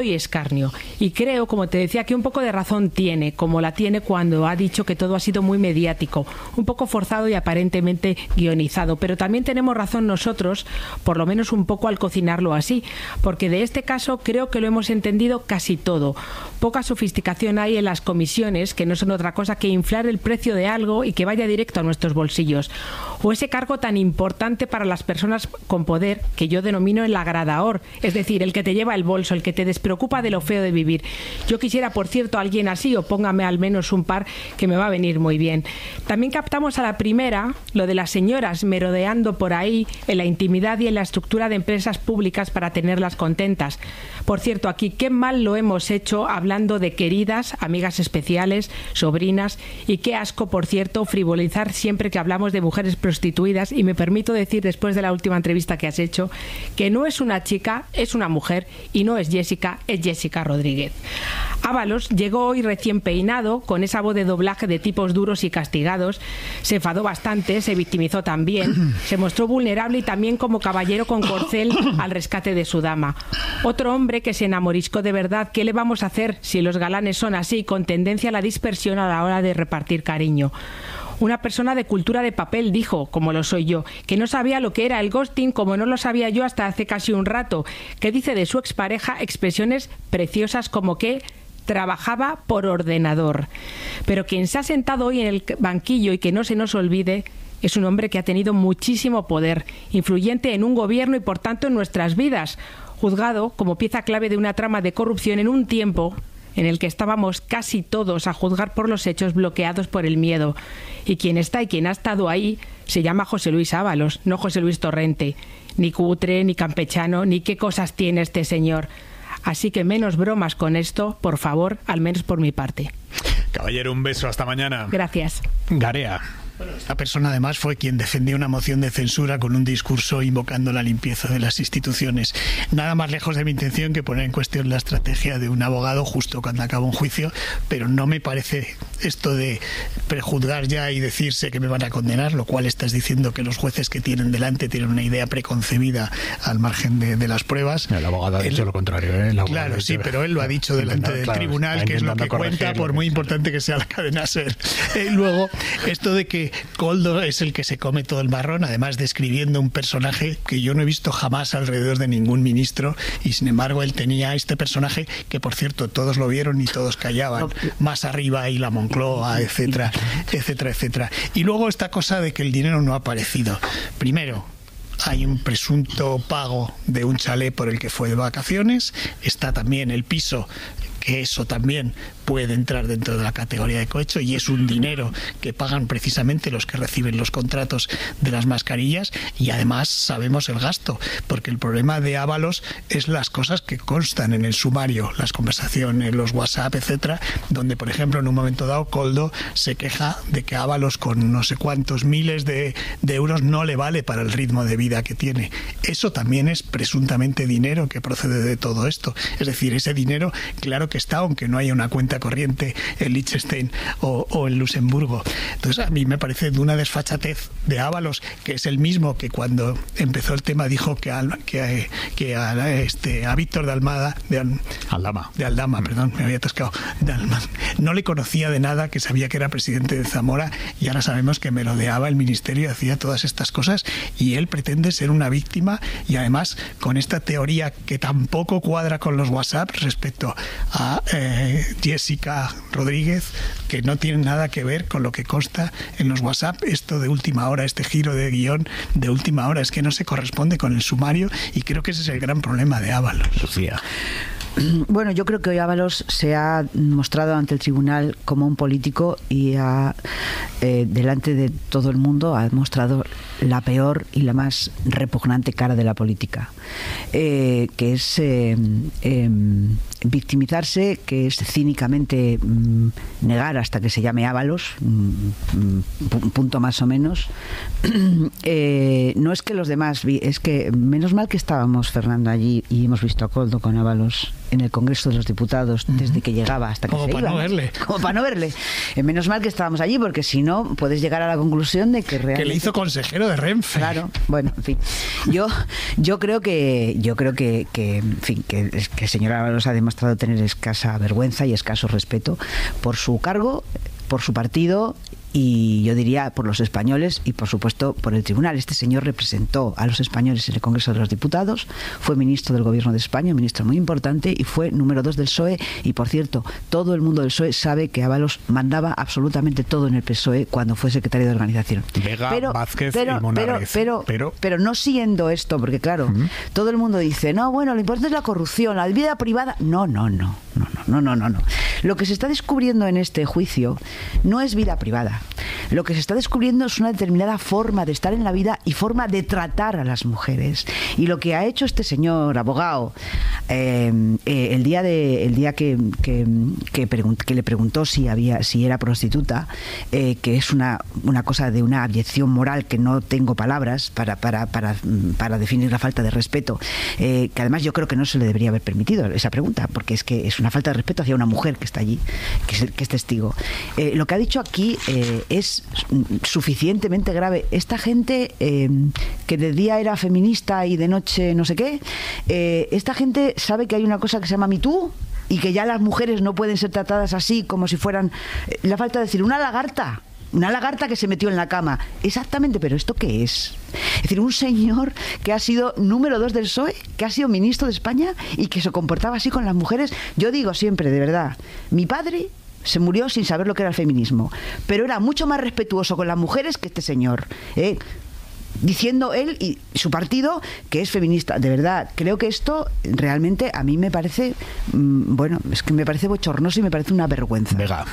y escarnio. Y creo, como te decía, que un poco de razón tiene, como la tiene cuando ha dicho que todo ha sido muy mediático, un poco forzado y aparentemente guionizado. Pero también tenemos razón nosotros, por lo menos un poco al cocinarlo así, porque de este caso creo que lo hemos entendido casi todo. Poca sofisticación hay en las comisiones, que no son otra cosa que inflar el precio de algo y que vaya directo a nuestros bolsillos. O ese cargo tan importante para las personas con poder, que yo denomino el agradaor, es decir, el que te lleva el bolso, el que te despreocupa de lo feo de vivir. Yo quisiera, por cierto, a alguien así, o póngame al menos un par que me va a venir muy bien. También captamos a la primera lo de las señoras merodeando por ahí en la intimidad y en la estructura de empresas públicas para tenerlas contentas. Por cierto, aquí qué mal lo hemos hecho hablando de queridas, amigas especiales, sobrinas, y qué asco, por cierto, frivolizar siempre que hablamos de mujeres prostituidas. Y me permito decir, después de la última entrevista que has hecho, que no es una chica, es una mujer, y no es Jessica, es Jessica Rodríguez. Ábalos llegó hoy recién peinado, con esa voz de doblaje de tipos duros y castigados. Se enfadó bastante, se victimizó también, se mostró vulnerable y también como caballero con corcel al rescate de su dama. Otro hombre que se enamoriscó de verdad. ¿Qué le vamos a hacer si los galanes son así, con tendencia a la dispersión a la hora de repartir cariño? Una persona de cultura de papel, dijo, como lo soy yo, que no sabía lo que era el ghosting, como no lo sabía yo hasta hace casi un rato, que dice de su expareja expresiones preciosas como que trabajaba por ordenador. Pero quien se ha sentado hoy en el banquillo, y que no se nos olvide, es un hombre que ha tenido muchísimo poder, influyente en un gobierno y por tanto en nuestras vidas, juzgado como pieza clave de una trama de corrupción en un tiempo en el que estábamos casi todos a juzgar por los hechos, bloqueados por el miedo. Y quien está y quien ha estado ahí se llama José Luis Ábalos, no José Luis Torrente. Ni cutre, ni campechano, ni qué cosas tiene este señor. Así que menos bromas con esto, por favor, al menos por mi parte. Caballero, un beso, hasta mañana. Gracias. Garea. Esta persona además fue quien defendió una moción de censura con un discurso invocando la limpieza de las instituciones. Nada más lejos de mi intención que poner en cuestión la estrategia de un abogado justo cuando acaba un juicio, pero no me parece esto de prejuzgar ya y decirse que me van a condenar, lo cual estás diciendo que los jueces que tienen delante tienen una idea preconcebida al margen de las pruebas. El abogado ha dicho lo contrario, Claro, sí, pero él lo ha dicho delante del tribunal, que es lo que cuenta, por muy importante que sea la cadena SER. Luego, esto de que Koldo es el que se come todo el marrón, además describiendo un personaje que yo no he visto jamás alrededor de ningún ministro, y sin embargo él tenía este personaje que, por cierto, todos lo vieron y todos callaban, más arriba y la Moncloa, etcétera, etcétera, etcétera. Y luego esta cosa de que el dinero no ha aparecido. Primero, hay un presunto pago de un chalet por el que fue de vacaciones, está también el piso, que eso también puede entrar dentro de la categoría de cohecho, y es un dinero que pagan precisamente los que reciben los contratos de las mascarillas, y además sabemos el gasto, porque el problema de Ábalos es las cosas que constan en el sumario, las conversaciones, los WhatsApp, etcétera, donde, por ejemplo, en un momento dado Koldo se queja de que Ábalos con no sé cuántos miles de euros no le vale para el ritmo de vida que tiene. Eso también es presuntamente dinero que procede de todo esto. Es decir, ese dinero, claro que está, aunque no haya una cuenta corriente en Liechtenstein o en Luxemburgo. Entonces, a mí me parece de una desfachatez de Ábalos, que es el mismo que cuando empezó el tema dijo que a Víctor de Aldama, perdón, me había atascado, no le conocía de nada, que sabía que era presidente de Zamora, y ahora sabemos que merodeaba el ministerio y hacía todas estas cosas, y él pretende ser una víctima, y además con esta teoría que tampoco cuadra con los WhatsApp respecto a Jessica Rodríguez, que no tiene nada que ver con lo que consta en los WhatsApp. Esto de última hora, este giro de guión de última hora, es que no se corresponde con el sumario, y creo que ese es el gran problema de Ábalos. Sofía. Bueno, yo creo que hoy Ábalos se ha mostrado ante el tribunal como un político y delante de todo el mundo ha mostrado la peor y la más repugnante cara de la política, que es victimizarse, que es cínicamente negar hasta que se llame Ábalos, punto más o menos. No es que los demás, es que menos mal que estábamos, Fernando, allí y hemos visto a Koldo con Ábalos en el Congreso de los Diputados desde que llegaba hasta que se iba. Como para no verle. Menos mal que estábamos allí, porque si no, puedes llegar a la conclusión de que realmente... Que le hizo consejero de Renfe. Claro, bueno, en fin. Yo creo que en fin, que el señor Ábalos ha demostrado tener escasa vergüenza y escaso respeto por su cargo, por su partido y yo diría por los españoles y por supuesto por el tribunal. Este señor representó a los españoles en el Congreso de los Diputados, fue ministro del Gobierno de España, un ministro muy importante, y fue número 2 del PSOE, y por cierto, todo el mundo del PSOE sabe que Ábalos mandaba absolutamente todo en el PSOE cuando fue secretario de organización. Vega, Vázquez y Monarriz. Pero no siendo esto, porque claro, todo el mundo dice, no, bueno, lo importante es la corrupción, la vida privada. No. Lo que se está descubriendo en este juicio no es vida privada. Lo que se está descubriendo es una determinada forma de estar en la vida y forma de tratar a las mujeres. Y lo que ha hecho este señor abogado el día que le preguntó si era prostituta, que es una cosa de una abyección moral que no tengo palabras para definir la falta de respeto, que además yo creo que no se le debería haber permitido esa pregunta, porque es que es una falta de respeto hacia una mujer que está allí, que es testigo. Lo que ha dicho aquí es suficientemente grave. Esta gente que de día era feminista y de noche no sé qué, esta gente sabe que hay una cosa que se llama Me Too y que ya las mujeres no pueden ser tratadas así como si fueran, le falta decir, una lagarta que se metió en la cama. Exactamente, pero ¿esto qué es? Es decir, un señor que ha sido número 2 del PSOE, que ha sido ministro de España y que se comportaba así con las mujeres. Yo digo siempre, de verdad, mi padre se murió sin saber lo que era el feminismo, pero era mucho más respetuoso con las mujeres que este señor, diciendo él y su partido que es feminista. De verdad, creo que esto realmente a mí me parece, es que me parece bochornoso y me parece una vergüenza. Vega.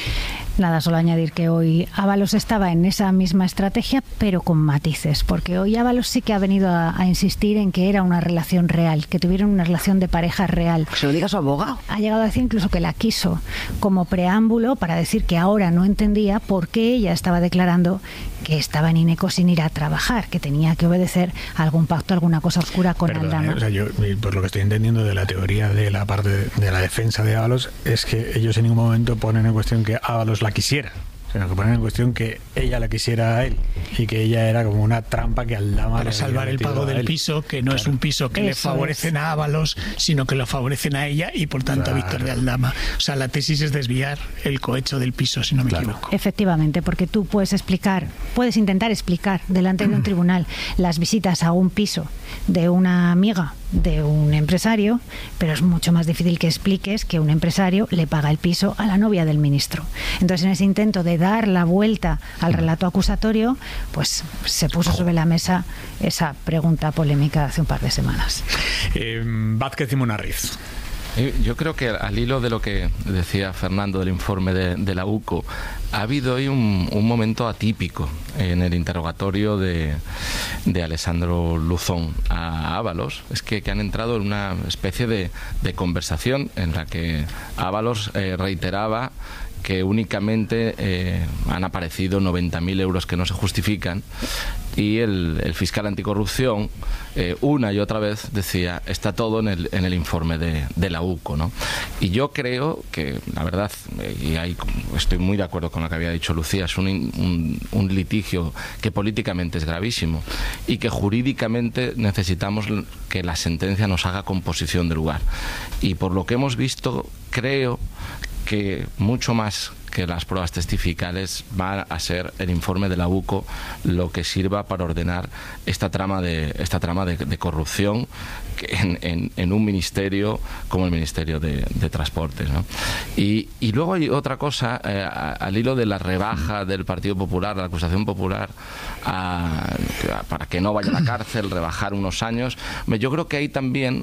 Nada, solo añadir que hoy Ábalos estaba en esa misma estrategia, pero con matices, porque hoy Ábalos sí que ha venido a insistir en que era una relación real, que tuvieron una relación de pareja real. Se lo diga a su abogado. Ha llegado a decir incluso que la quiso como preámbulo para decir que ahora no entendía por qué ella estaba declarando que estaba en INECO sin ir a trabajar, que tenía que obedecer a algún pacto, alguna cosa oscura con Aldama. O sea, yo, por lo que estoy entendiendo de la teoría de la parte de la defensa de Ábalos, es que ellos en ningún momento ponen en cuestión que Ábalos la quisiera, sino que ponen en cuestión que ella la quisiera a él y que ella era como una trampa que Aldama para salvar el pago del piso, que no es un piso que le favorecen a Ábalos, sino que lo favorecen a ella y por tanto a Víctor de Aldama. O sea, la tesis es desviar el cohecho del piso, si no me equivoco. Efectivamente, porque tú puedes intentar explicar delante de un tribunal las visitas a un piso de una amiga de un empresario, pero es mucho más difícil que expliques que un empresario le paga el piso a la novia del ministro. Entonces, en ese intento de dar la vuelta al relato acusatorio, pues se puso sobre la mesa esa pregunta polémica hace un par de semanas. Vázquez y Monarriz. Yo creo que al hilo de lo que decía Fernando del informe de la UCO, ha habido hoy un momento atípico en el interrogatorio de Alessandro Luzón a Ábalos. Es que han entrado en una especie de conversación en la que Ábalos reiteraba que únicamente han aparecido 90.000 euros que no se justifican, y el fiscal anticorrupción una y otra vez decía, está todo en el informe de la UCO, ¿no? Y yo creo que, la verdad, y ahí estoy muy de acuerdo con lo que había dicho Lucía, es un litigio que políticamente es gravísimo y que jurídicamente necesitamos que la sentencia nos haga composición de lugar. Y por lo que hemos visto, creo que mucho más que las pruebas testificales va a ser el informe de la UCO lo que sirva para ordenar esta trama de corrupción en un ministerio como el Ministerio de Transportes, ¿no? Y luego hay otra cosa, al hilo de la rebaja del Partido Popular, la acusación popular, para que no vaya a la cárcel, rebajar unos años. Yo creo que ahí también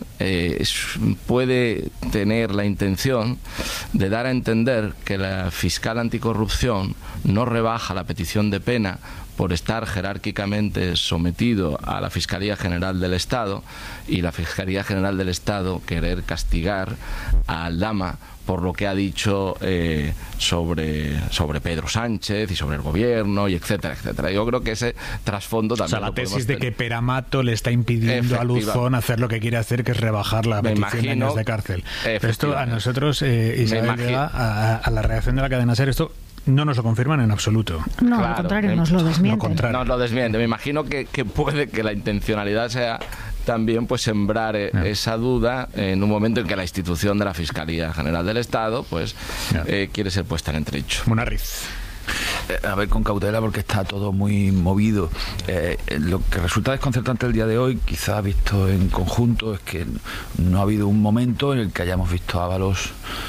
puede tener la intención de dar a entender que la fiscal anticorrupción no rebaja la petición de pena por estar jerárquicamente sometido a la Fiscalía General del Estado, y la Fiscalía General del Estado querer castigar a Aldama por lo que ha dicho sobre Pedro Sánchez y sobre el gobierno, y etcétera, etcétera. Yo creo que ese trasfondo también. O sea, la tesis de que Pere Mato le está impidiendo a Luzón hacer lo que quiere hacer, que es rebajar la petición de años de cárcel. Pero esto a nosotros, Isabel Vega, a la reacción de la cadena SER, esto no nos lo confirman en absoluto. No, claro, al contrario, nos lo desmienten. Nos lo desmienten. Me imagino que puede que la intencionalidad sea también pues sembrar esa duda en un momento en que la institución de la Fiscalía General del Estado pues quiere ser puesta en entredicho. Munarriz. A ver, con cautela, porque está todo muy movido. Lo que resulta desconcertante el día de hoy, quizá visto en conjunto, es que no ha habido un momento en el que hayamos visto a Ábalos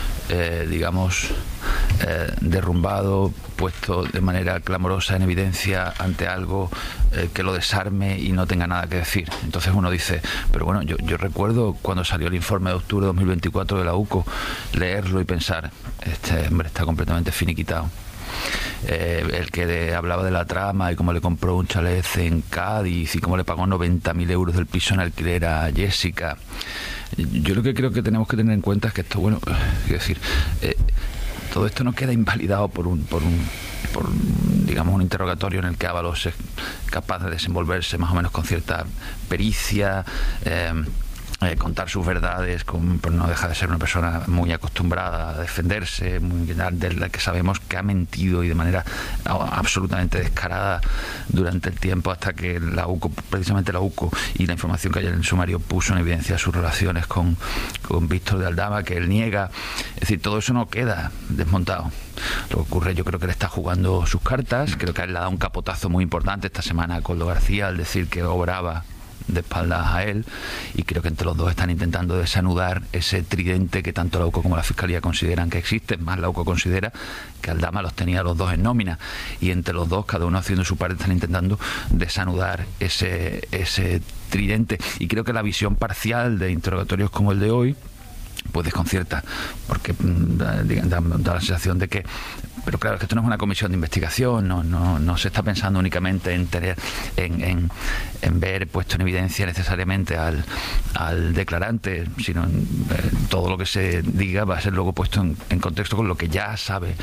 derrumbado, puesto de manera clamorosa en evidencia ante algo que lo desarme y no tenga nada que decir. Entonces uno dice, pero bueno, yo recuerdo cuando salió el informe de octubre de 2024 de la UCO, leerlo y pensar, este hombre está completamente finiquitado. El que hablaba de la trama y cómo le compró un chalet en Cádiz y cómo le pagó 90.000 euros del piso en alquiler a Jessica. Yo lo que creo que tenemos que tener en cuenta es que esto, bueno, es decir, todo esto no queda invalidado por digamos, un interrogatorio en el que Ábalos es capaz de desenvolverse más o menos con cierta pericia, contar sus verdades, pero no deja de ser una persona muy acostumbrada a defenderse, de la que sabemos que ha mentido y de manera absolutamente descarada durante el tiempo, hasta que la UCO, precisamente la UCO, y la información que hay en el sumario puso en evidencia sus relaciones con Víctor de Aldama, que él niega. Es decir, todo eso no queda desmontado. Lo que ocurre, yo creo que él está jugando sus cartas. Creo que a él le ha dado un capotazo muy importante esta semana a Koldo García al decir que obraba de espaldas a él, y creo que entre los dos están intentando desanudar ese tridente que tanto la UCO como la Fiscalía consideran que existe. Más, la UCO considera que Aldama los tenía los dos en nómina, y entre los dos, cada uno haciendo su parte, están intentando desanudar ese tridente. Y creo que la visión parcial de interrogatorios como el de hoy pues desconcierta, porque da la sensación de que, pero claro, es que esto no es una comisión de investigación, no se está pensando únicamente en ver puesto en evidencia necesariamente al declarante, sino todo lo que se diga va a ser luego puesto en contexto con lo que ya sabe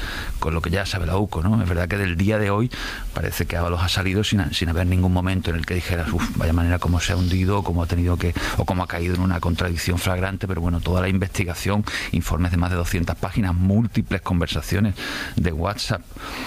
la UCO, ¿no? Es verdad que del día de hoy parece que Ábalos ha salido sin haber ningún momento en el que dijeras, vaya manera como se ha hundido, como ha tenido que, o como ha caído en una contradicción flagrante. Pero bueno, toda la investigación, informes de más de 200 páginas, múltiples conversaciones de WhatsApp.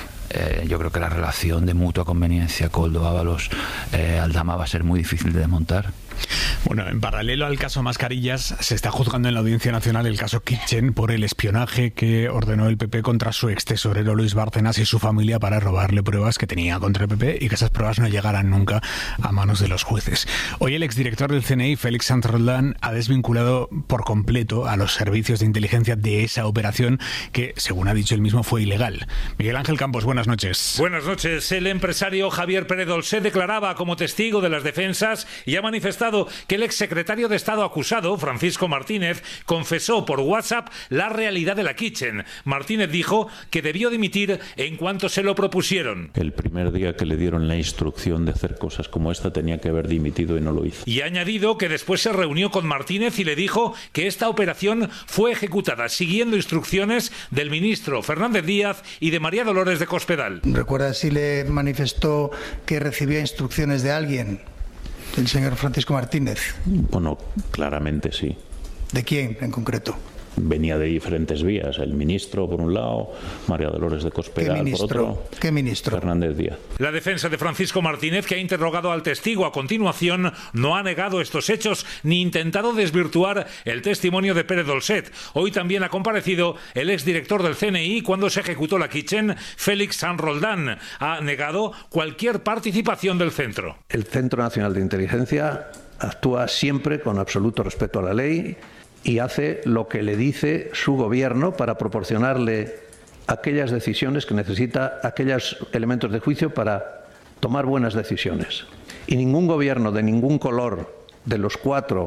Yo creo que la relación de mutua conveniencia Koldo Ábalos Aldama va a ser muy difícil de desmontar. Bueno, en paralelo al caso Mascarillas, se está juzgando en la Audiencia Nacional el caso Kitchen por el espionaje que ordenó el PP contra su ex tesorero Luis Bárcenas y su familia para robarle pruebas que tenía contra el PP y que esas pruebas no llegaran nunca a manos de los jueces. Hoy el exdirector del CNI, Félix Sanz Roldán, ha desvinculado por completo a los servicios de inteligencia de esa operación que, según ha dicho él mismo, fue ilegal. Miguel Ángel Campos, buenas noches. Buenas noches. El empresario Javier Pérez Dolcet declaraba como testigo de las defensas y ha manifestado que el exsecretario de Estado acusado, Francisco Martínez, confesó por WhatsApp la realidad de la Kitchen. Martínez dijo que debió dimitir en cuanto se lo propusieron. El primer día que le dieron la instrucción de hacer cosas como esta tenía que haber dimitido y no lo hizo. Y ha añadido que después se reunió con Martínez y le dijo que esta operación fue ejecutada siguiendo instrucciones del ministro Fernández Díaz y de María Dolores de Cospedal. ¿Recuerda si le manifestó que recibía instrucciones de alguien? ¿El señor Francisco Martínez? Bueno, claramente sí. ¿De quién en concreto? Venía de diferentes vías. El ministro por un lado, María Dolores de Cospedal por otro. ¿Qué ministro? Fernández Díaz. La defensa de Francisco Martínez, que ha interrogado al testigo a continuación, no ha negado estos hechos ni intentado desvirtuar el testimonio de Pérez Dolcet. Hoy también ha comparecido el exdirector del CNI cuando se ejecutó la Kitchen, Félix Sanz Roldán. Ha negado cualquier participación del centro. El Centro Nacional de Inteligencia actúa siempre con absoluto respeto a la ley y hace lo que le dice su gobierno para proporcionarle aquellas decisiones que necesita, aquellos elementos de juicio para tomar buenas decisiones. Y ningún gobierno de ningún color de los 4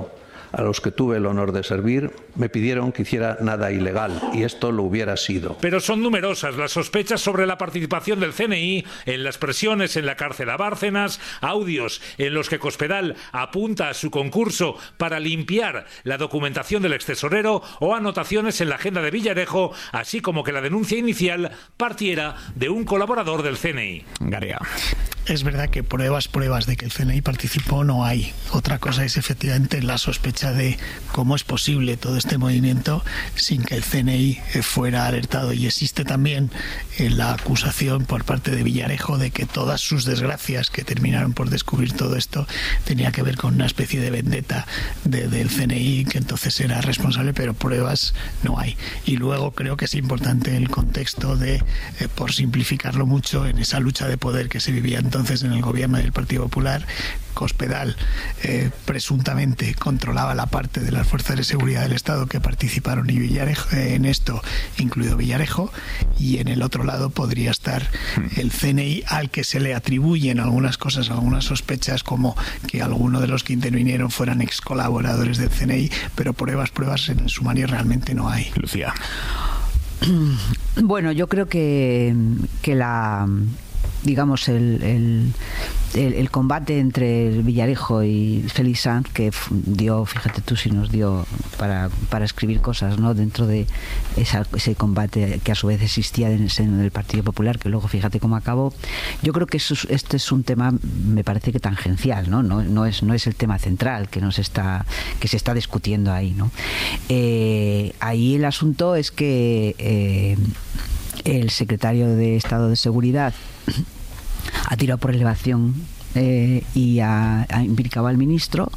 a los que tuve el honor de servir me pidieron que hiciera nada ilegal, y esto lo hubiera sido. Pero son numerosas las sospechas sobre la participación del CNI en las presiones en la cárcel a Bárcenas, audios en los que Cospedal apunta a su concurso para limpiar la documentación del extesorero o anotaciones en la agenda de Villarejo, así como que la denuncia inicial partiera de un colaborador del CNI. Garea. Es verdad que pruebas de que el CNI participó no hay. Otra cosa es efectivamente la sospecha de cómo es posible todo este movimiento sin que el CNI fuera alertado. Y existe también la acusación por parte de Villarejo de que todas sus desgracias que terminaron por descubrir todo esto tenía que ver con una especie de vendetta del CNI, que entonces era responsable, pero pruebas no hay. Y luego creo que es importante el contexto de, por simplificarlo mucho, en esa lucha de poder que se vivía entonces en el gobierno del Partido Popular. Cospedal presuntamente controlaba la parte de las fuerzas de seguridad del Estado que participaron y Villarejo, en esto incluido Villarejo, y en el otro lado podría estar el CNI, al que se le atribuyen algunas cosas, algunas sospechas, como que algunos de los que intervinieron fueran ex colaboradores del CNI, pero pruebas en el sumario realmente no hay. Lucía. Bueno, yo creo que la, digamos, el combate entre Villarejo y Félix Sanz, que dio, fíjate tú si nos dio para escribir cosas, ¿no?, dentro de ese combate que a su vez existía en el Partido Popular, que luego fíjate cómo acabó. Yo creo que este es un tema, me parece que tangencial, ¿no? No es el tema central que se está discutiendo ahí, ¿no? Ahí el asunto es que el secretario de Estado de Seguridad ha tirado por elevación y ha implicado al ministro,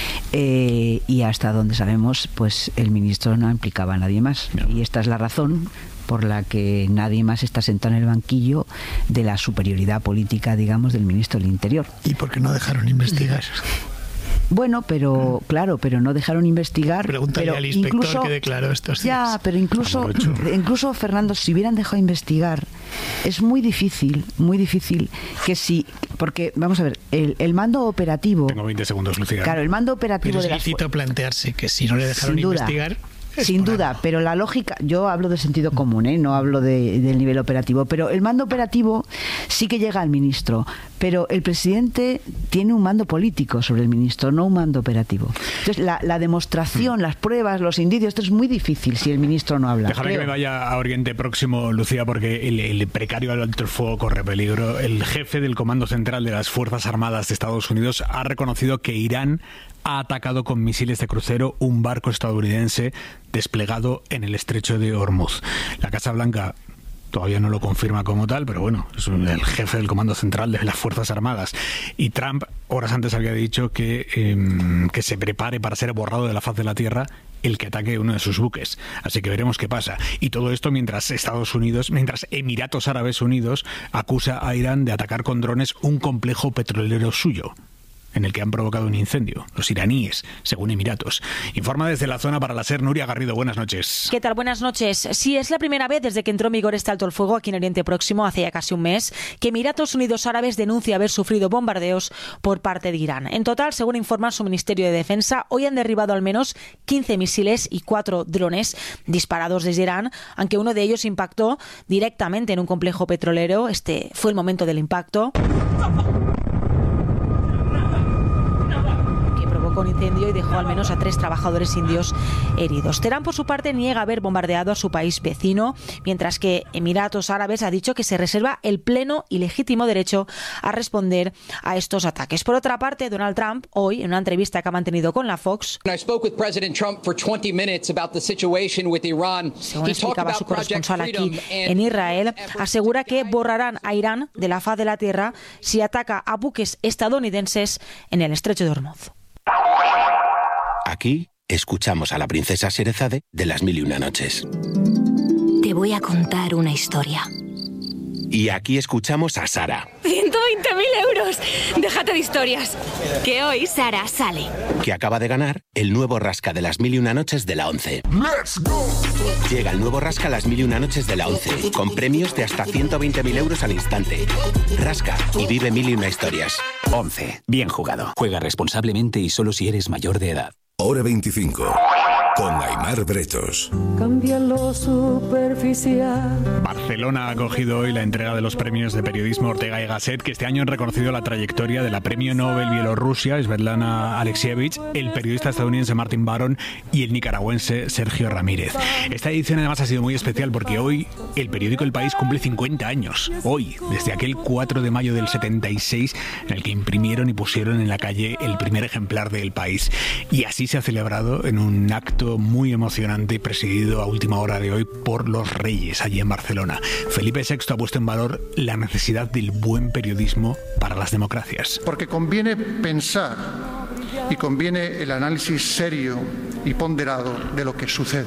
y hasta donde sabemos, pues el ministro no implicaba a nadie más. Y esta es la razón por la que nadie más está sentado en el banquillo de la superioridad política, digamos, del ministro del Interior. ¿Y por qué no dejaron investigar? Bueno, pero claro, pero no dejaron investigar. Pregúntale al inspector que declaró estos días. Ya, pero incluso Fernando, si hubieran dejado investigar, es muy difícil que si, porque vamos a ver, el mando operativo. Tengo 20 segundos, Lucía. Claro, el mando operativo pero es lícito plantearse que si no le dejaron investigar. Sin duda, pero la lógica, yo hablo de sentido común, no hablo del nivel operativo, pero el mando operativo sí que llega al ministro, pero el presidente tiene un mando político sobre el ministro, no un mando operativo. Entonces, la demostración, las pruebas, los indicios, esto es muy difícil si el ministro no habla. Déjame que me vaya a Oriente Próximo, Lucía, porque el precario alto el fuego corre peligro. El jefe del Comando Central de las Fuerzas Armadas de Estados Unidos ha reconocido que Irán ha atacado con misiles de crucero un barco estadounidense desplegado en el estrecho de Hormuz. La Casa Blanca todavía no lo confirma como tal, pero bueno, es el jefe del Comando Central de las Fuerzas Armadas. Y Trump horas antes había dicho que se prepare para ser borrado de la faz de la tierra el que ataque uno de sus buques. Así que veremos qué pasa. Y todo esto mientras Emiratos Árabes Unidos acusa a Irán de atacar con drones un complejo petrolero suyo, en el que han provocado un incendio, los iraníes, según Emiratos. Informa desde la zona para la SER, Nuria Garrido. Buenas noches. ¿Qué tal? Buenas noches. Sí, es la primera vez desde que entró en vigor este alto el fuego aquí en Oriente Próximo, hace ya casi un mes, que Emiratos Unidos Árabes denuncia haber sufrido bombardeos por parte de Irán. En total, según informa su Ministerio de Defensa, hoy han derribado al menos 15 misiles y 4 drones disparados desde Irán, aunque uno de ellos impactó directamente en un complejo petrolero. Este fue el momento del impacto, con incendio, y dejó al menos a 3 trabajadores indios heridos. Teherán, por su parte, niega haber bombardeado a su país vecino, mientras que Emiratos Árabes ha dicho que se reserva el pleno y legítimo derecho a responder a estos ataques. Por otra parte, Donald Trump, hoy, en una entrevista que ha mantenido con la Fox, según explicaba su corresponsal aquí en Israel, asegura que borrarán a Irán de la faz de la tierra si ataca a buques estadounidenses en el estrecho de Hormuz. Aquí escuchamos a la princesa Sherezade de Las Mil y Una Noches. Te voy a contar una historia. Y aquí escuchamos a Sara. 120.000 euros. Déjate de historias. Que hoy Sara sale. Que acaba de ganar el nuevo Rasca de Las Mil y Una Noches de la 11. ¡Let's go! Llega el nuevo Rasca Las Mil y Una Noches de la 11, con premios de hasta 120.000 euros al instante. Rasca y vive mil y una historias. 11. Bien jugado. Juega responsablemente y solo si eres mayor de edad. Hora 25. Con Aimar Bretos. Cambia lo superficial. Barcelona ha acogido hoy la entrega de los premios de periodismo Ortega y Gasset, que este año han reconocido la trayectoria de la premio Nobel Bielorrusia, Svetlana Alexievich, el periodista estadounidense Martin Baron y el nicaragüense Sergio Ramírez. Esta edición además ha sido muy especial porque hoy el periódico El País cumple 50 años. Hoy, desde aquel 4 de mayo del 76, en el que imprimieron y pusieron en la calle el primer ejemplar de El País. Y así se ha celebrado en un acto muy emocionante y presidido a última hora de hoy por los Reyes allí en Barcelona. Felipe VI ha puesto en valor la necesidad del buen periodismo para las democracias. Porque conviene pensar y conviene el análisis serio y ponderado de lo que sucede.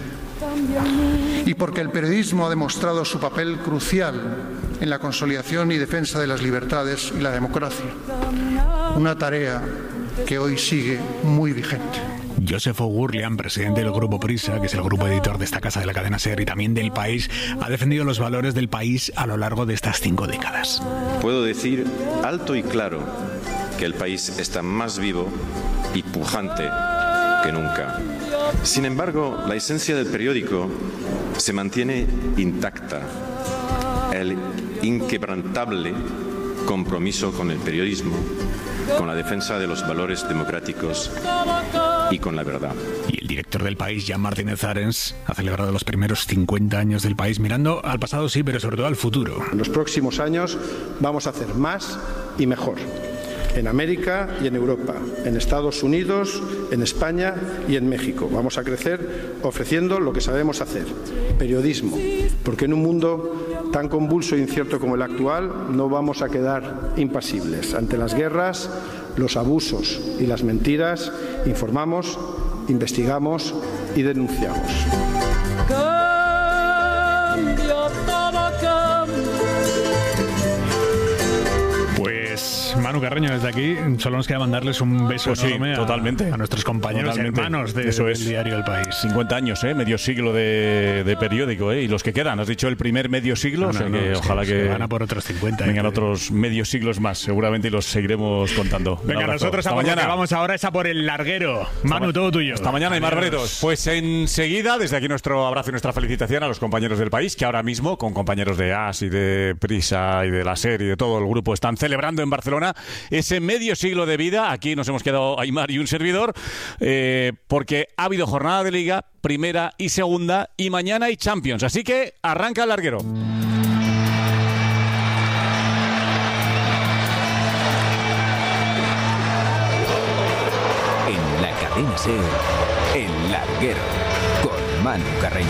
Y porque el periodismo ha demostrado su papel crucial en la consolidación y defensa de las libertades y la democracia. Una tarea que hoy sigue muy vigente. Joseph O'Gurlian, presidente del Grupo Prisa, que es el grupo editor de esta casa de la cadena SER y también del País, ha defendido los valores del país a lo largo de estas 5 décadas. Puedo decir alto y claro que el país está más vivo y pujante que nunca. Sin embargo, la esencia del periódico se mantiene intacta. El inquebrantable compromiso con el periodismo, con la defensa de los valores democráticos y con la verdad. Y el director del País, Jan Martínez Arens, ha celebrado los primeros 50 años del País, mirando al pasado sí, pero sobre todo al futuro. En los próximos años vamos a hacer más y mejor. En América y en Europa, en Estados Unidos, en España y en México. Vamos a crecer ofreciendo lo que sabemos hacer, periodismo, porque en un mundo tan convulso e incierto como el actual no vamos a quedar impasibles. Ante las guerras, los abusos y las mentiras, informamos, investigamos y denunciamos. Cambio, todo cambia. Pues Manu Carreño, desde aquí solo nos queda mandarles un beso enorme a nuestros compañeros y hermanos del diario El País. 50 años, medio siglo de periódico, y los que quedan. Has dicho el primer medio siglo, ojalá que van a por otros 50. Vengan otros medios siglos más, seguramente, y los seguiremos contando. Venga, nosotros a mañana vamos ahora a por el larguero. Manu, todo tuyo. Hasta mañana, Aimar Bretos. Pues enseguida, desde aquí nuestro abrazo y nuestra felicitación a los compañeros del País, que ahora mismo, con compañeros de AS y de Prisa y de la SER y de todo el grupo, están celebrando en Barcelona ese medio siglo de vida. Aquí nos hemos quedado Aimar y un servidor, porque ha habido jornada de Liga, primera y segunda, y mañana hay Champions. Así que arranca el larguero. En la cadena SER, el larguero, con Manu Carreño.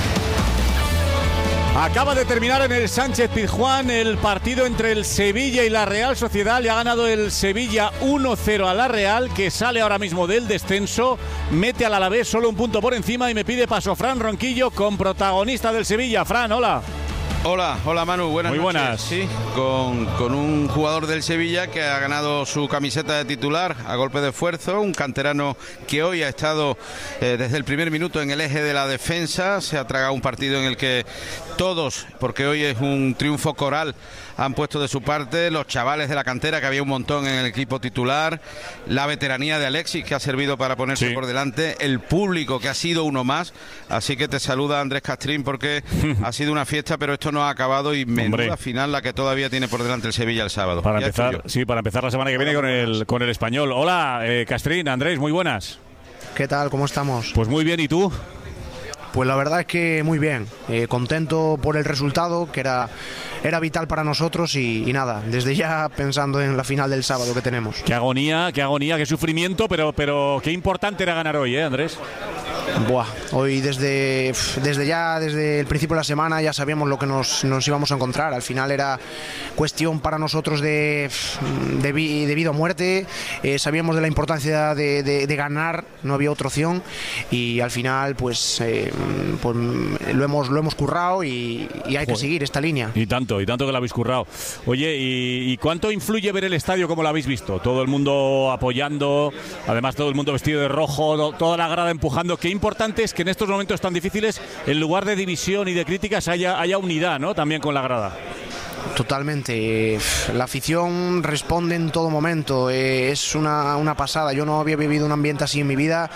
Acaba de terminar en el Sánchez Pizjuán el partido entre el Sevilla y la Real Sociedad. Le ha ganado el Sevilla 1-0 a la Real, que sale ahora mismo del descenso, mete al Alavés solo un punto por encima y me pide paso Fran Ronquillo con protagonista del Sevilla. Fran, hola. Hola Manu, buenas noches. Muy buenas. Sí, con un jugador del Sevilla que ha ganado su camiseta de titular a golpe de esfuerzo, un canterano que hoy ha estado desde el primer minuto en el eje de la defensa, se ha tragado un partido en el que todos, porque hoy es un triunfo coral, han puesto de su parte, los chavales de la cantera, que había un montón en el equipo titular, la veteranía de Alexis, que ha servido para ponerse por delante, el público, que ha sido uno más. Así que te saluda Andrés Castrín, porque ha sido una fiesta, pero esto no ha acabado, y menuda final la que todavía tiene por delante el Sevilla el sábado. Para empezar la semana que viene con el Español. Hola, Castrín, Andrés, muy buenas. ¿Qué tal? ¿Cómo estamos? Pues muy bien, ¿y tú? Pues la verdad es que muy bien, contento por el resultado, que era vital para nosotros, y nada, desde ya pensando en la final del sábado que tenemos. Qué agonía, qué sufrimiento, pero qué importante era ganar hoy, Andrés. Hoy desde el principio de la semana ya sabíamos lo que nos íbamos a encontrar. Al final era cuestión para nosotros de vida o muerte. Sabíamos de la importancia de ganar, no había otra opción, y al final pues lo hemos currado, y hay que seguir esta línea. Y tanto que lo habéis currado. Oye, ¿y cuánto influye ver el estadio como lo habéis visto? Todo el mundo apoyando, además todo el mundo vestido de rojo, toda la grada empujando. Qué importante es que en estos momentos tan difíciles, en lugar de división y de críticas, haya unidad, ¿no? También con la grada. Totalmente. La afición responde en todo momento. Es una pasada. Yo no había vivido un ambiente así en mi vida.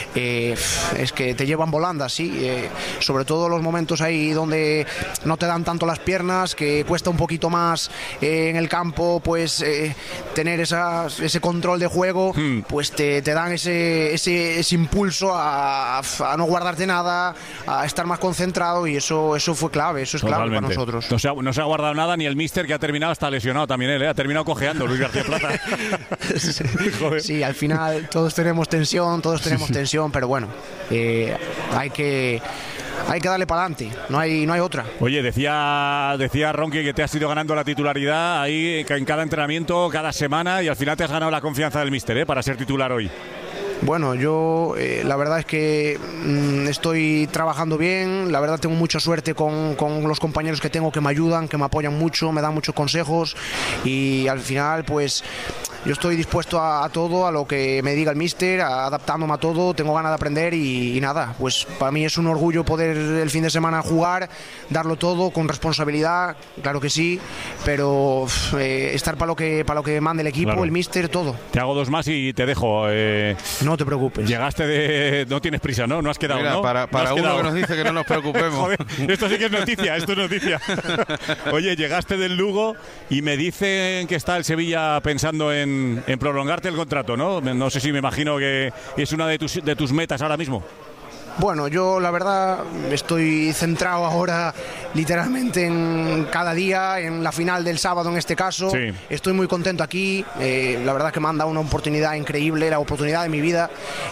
Es que te llevan volando así. Sobre todo los momentos ahí donde no te dan tanto las piernas, que cuesta un poquito más en el campo, pues tener ese control de juego, pues te dan ese impulso a no guardarte nada, a estar más concentrado, y eso fue clave. Eso es clave para nosotros. No se ha guardado nada, ni el míster, que ha terminado hasta lesionado también él, ha terminado cojeando Luis García Plaza. Sí, al final todos tenemos tensión, pero bueno, hay que darle para adelante, no hay otra. Oye, decía Ronqui que te has ido ganando la titularidad ahí en cada entrenamiento, cada semana, y al final te has ganado la confianza del míster, para ser titular hoy. Bueno, yo la verdad es que estoy trabajando bien, la verdad tengo mucha suerte con los compañeros que tengo, que me ayudan, que me apoyan mucho, me dan muchos consejos, y al final pues yo estoy dispuesto a todo, a lo que me diga el míster, adaptándome a todo, tengo ganas de aprender y nada, pues para mí es un orgullo poder el fin de semana jugar, darlo todo con responsabilidad, claro que sí, pero estar para lo que mande el equipo, claro. El míster, todo. Te hago dos más y te dejo. No te preocupes. Llegaste no tienes prisa, ¿no? No has quedado, mira, ¿no? Para no uno que nos dice que no nos preocupemos. Joder, esto sí que es noticia, esto es noticia. Oye, llegaste del Lugo y me dicen que está el Sevilla pensando en prolongarte el contrato, ¿no? No sé si me imagino que es una de tus metas ahora mismo. Bueno, yo la verdad estoy centrado ahora literalmente en cada día, en la final del sábado en este caso. Sí. Estoy muy contento aquí, la verdad que me han dado una oportunidad increíble, la oportunidad de mi vida,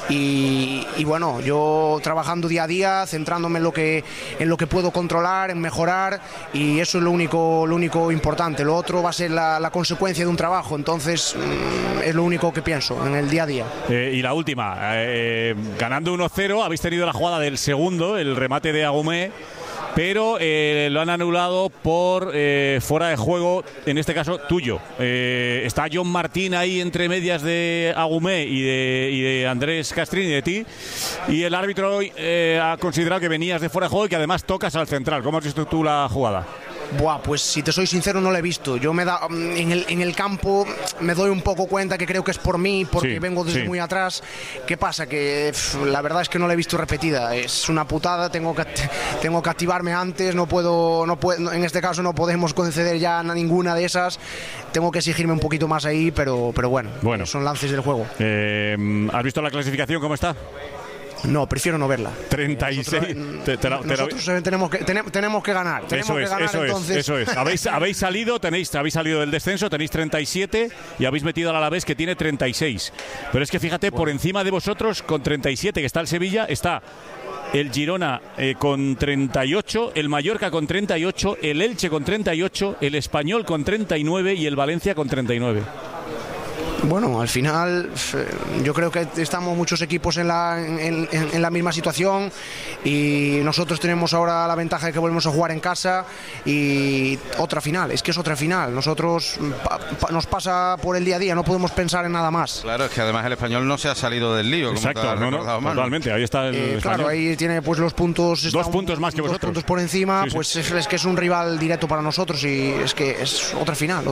y bueno, yo trabajando día a día, centrándome en lo que puedo controlar, en mejorar, y eso es lo único importante. Lo otro va a ser la consecuencia de un trabajo, entonces es lo único que pienso en el día a día. Y la última, ganando 1-0, habéis tenido la jugada del segundo, el remate de Agumé, pero lo han anulado por fuera de juego, en este caso tuyo. Está John Martín ahí entre medias de Agumé y de Andrés Castrín y de ti, y el árbitro ha considerado que venías de fuera de juego y que además tocas al central. ¿Cómo has visto tú la jugada? Buah, pues si te soy sincero no lo he visto. Yo en el campo me doy un poco cuenta que creo que es por mí, porque vengo desde muy atrás. ¿Qué pasa? Que la verdad es que no la he visto repetida. Es una putada, tengo que activarme antes, no puedo, en este caso no podemos conceder ya ninguna de esas. Tengo que exigirme un poquito más ahí, pero bueno, son lances del juego. ¿Has visto la clasificación cómo está? No, prefiero no verla. 36. Nosotros tenemos que ganar. Eso es. Habéis salido del descenso, tenéis 37 y habéis metido al Alavés, que tiene 36. Pero es que fíjate, por encima de vosotros, con 37, que está el Sevilla, está el Girona con 38, el Mallorca con 38, el Elche con 38, el Español con 39 y el Valencia con 39. Bueno, al final yo creo que estamos muchos equipos en la misma situación, y nosotros tenemos ahora la ventaja de que volvemos a jugar en casa, y otra final, es que es otra final. Nosotros nos pasa por el día a día, no podemos pensar en nada más. Claro, es que además el Español no se ha salido del lío. Exacto, totalmente, ahí está el Español. Claro, ahí tiene pues los puntos. 2 puntos más que vosotros. 2 puntos por encima, pues es que es un rival directo para nosotros, y es que es otra final.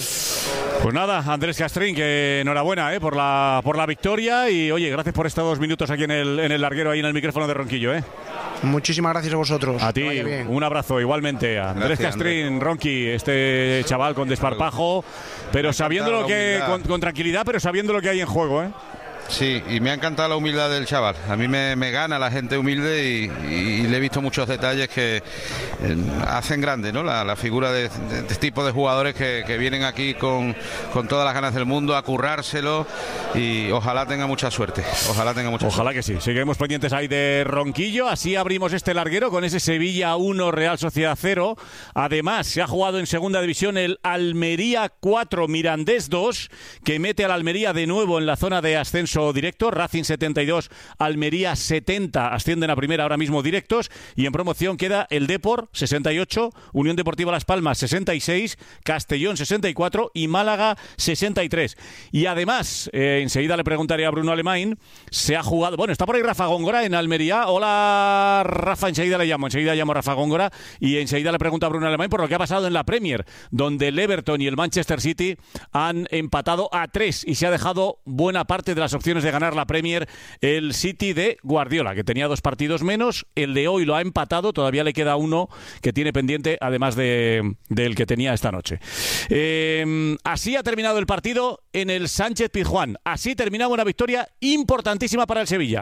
Pues nada, Andrés Castrín, que enhorabuena por la victoria, y oye, gracias por estos 2 minutos aquí en el larguero, ahí en el micrófono de Ronquillo. Muchísimas gracias a vosotros. A ti, un abrazo igualmente. Andrés Castrín, Ronqui, este chaval con desparpajo, pero sabiendo lo que con tranquilidad, pero sabiendo lo que hay en juego. Sí, y me ha encantado la humildad del chaval. A mí me gana la gente humilde, y le he visto muchos detalles que hacen grande, ¿no? La figura de este tipo de jugadores que vienen aquí con todas las ganas del mundo a currárselo, y ojalá tenga mucha suerte. Ojalá que sí. Seguiremos pendientes ahí de Ronquillo. Así abrimos este larguero con ese Sevilla 1, Real Sociedad 0. Además, se ha jugado en segunda división el Almería 4, Mirandés 2, que mete al Almería de nuevo en la zona de ascenso ascenso directo, Racing 72, Almería 70 ascienden a primera ahora mismo directos, y en promoción queda el Depor 68, Unión Deportiva Las Palmas 66, Castellón 64 y Málaga 63. Y además, enseguida le preguntaré a Bruno Alemán, se ha jugado, bueno, está por ahí Rafa Góngora en Almería. Hola Rafa, enseguida llamo a Rafa Góngora y enseguida le pregunto a Bruno Alemán por lo que ha pasado en la Premier, donde el Everton y el Manchester City han empatado a 3 y se ha dejado buena parte de las opciones de ganar la Premier el City de Guardiola, que tenía 2 partidos menos. El de hoy lo ha empatado, todavía le queda uno que tiene pendiente, además del que tenía esta noche. Así ha terminado el partido en el Sánchez Pizjuán. Así terminaba una victoria importantísima para el Sevilla.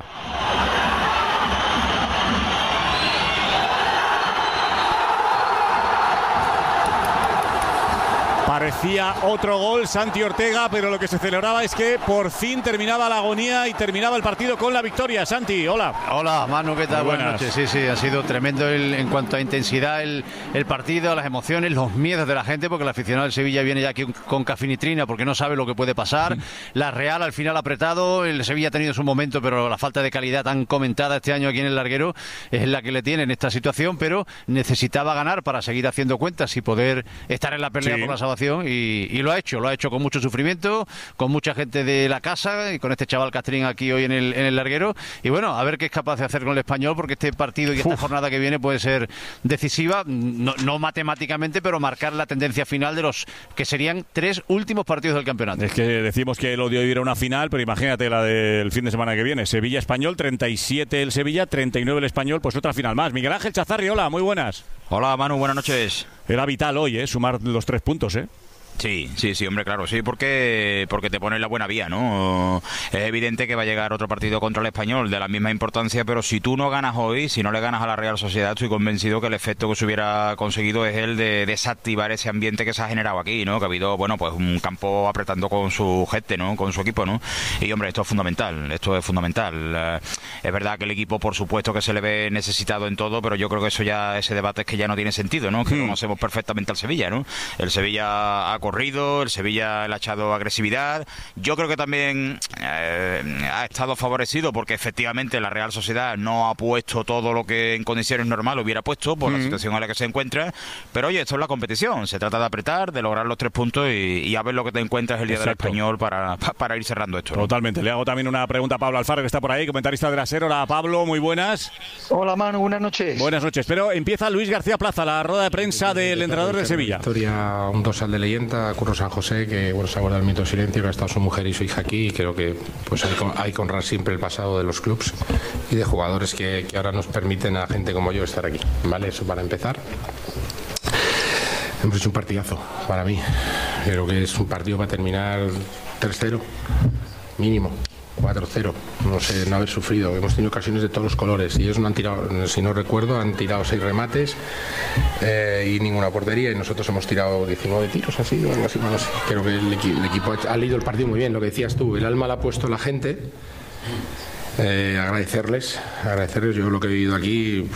Parecía otro gol, Santi Ortega, pero lo que se celebraba es que por fin terminaba la agonía y terminaba el partido con la victoria. Santi, hola. Hola, Manu, ¿qué tal? Buenas noches. Sí, ha sido tremendo en cuanto a intensidad el partido, las emociones, los miedos de la gente, porque el aficionado del Sevilla viene ya aquí con cafinitrina porque no sabe lo que puede pasar. La Real al final apretado, el Sevilla ha tenido su momento, pero la falta de calidad tan comentada este año aquí en el Larguero es la que le tiene en esta situación, pero necesitaba ganar para seguir haciendo cuentas y poder estar en la pelea por la salvación. Y lo ha hecho con mucho sufrimiento, con mucha gente de la casa y con este chaval Castrín aquí hoy en el Larguero. Y bueno, a ver qué es capaz de hacer con el Español, porque este partido y esta jornada que viene puede ser decisiva, no matemáticamente, pero marcar la tendencia final de los que serían 3 últimos partidos del campeonato. Es que decimos que lo de hoy era una final, pero imagínate la del fin de semana que viene. Sevilla-Español, 37 el Sevilla, 39 el Español, pues otra final más. Miguel Ángel Chazarri, hola, muy buenas. Hola Manu, buenas noches. Era vital hoy, sumar los 3 puntos, Sí, hombre, claro, sí, porque te pone en la buena vía, ¿no? Es evidente que va a llegar otro partido contra el Español de la misma importancia, pero si tú no ganas hoy, si no le ganas a la Real Sociedad, estoy convencido que el efecto que se hubiera conseguido es el de desactivar ese ambiente que se ha generado aquí, ¿no? Que ha habido, bueno, pues un campo apretando con su gente, ¿no? Con su equipo, ¿no? Y, hombre, esto es fundamental. Es verdad que el equipo, por supuesto, que se le ve necesitado en todo, pero yo creo que ese debate es que ya no tiene sentido, ¿no? Que conocemos perfectamente al Sevilla, ¿no? El Sevilla ha corrido, el Sevilla le ha echado agresividad. Yo creo que también ha estado favorecido porque efectivamente la Real Sociedad no ha puesto todo lo que en condiciones normales hubiera puesto por la situación en la que se encuentra, pero oye, esto es la competición, se trata de apretar, de lograr los 3 puntos y a ver lo que te encuentras el día del Español para ir cerrando esto, ¿no? Totalmente. Le hago también una pregunta a Pablo Alfaro, que está por ahí, comentarista de la SER. Hola Pablo, muy buenas. Hola Manu, buenas noches. Buenas noches, pero empieza Luis García Plaza, la rueda de prensa del entrenador del Sevilla. Victoria, un dorsal de leyenda, Curro San José, que bueno, se ha guardado el minuto de silencio, que ha estado su mujer y su hija aquí, y creo que pues hay que honrar siempre el pasado de los clubs y de jugadores que ahora nos permiten a gente como yo estar aquí, ¿vale? Eso para empezar. Hemos hecho un partidazo para mí, creo que es un partido para terminar 3-0 mínimo, 4-0, no sé, no haber sufrido. Hemos tenido ocasiones de todos los colores y ellos no han tirado, si no recuerdo, han tirado 6 remates y ninguna portería, y nosotros hemos tirado 19 tiros así o algo así, no sé. Creo que el equipo ha leído el partido muy bien, lo que decías tú, el alma la ha puesto la gente. Agradecerles, yo lo que he vivido aquí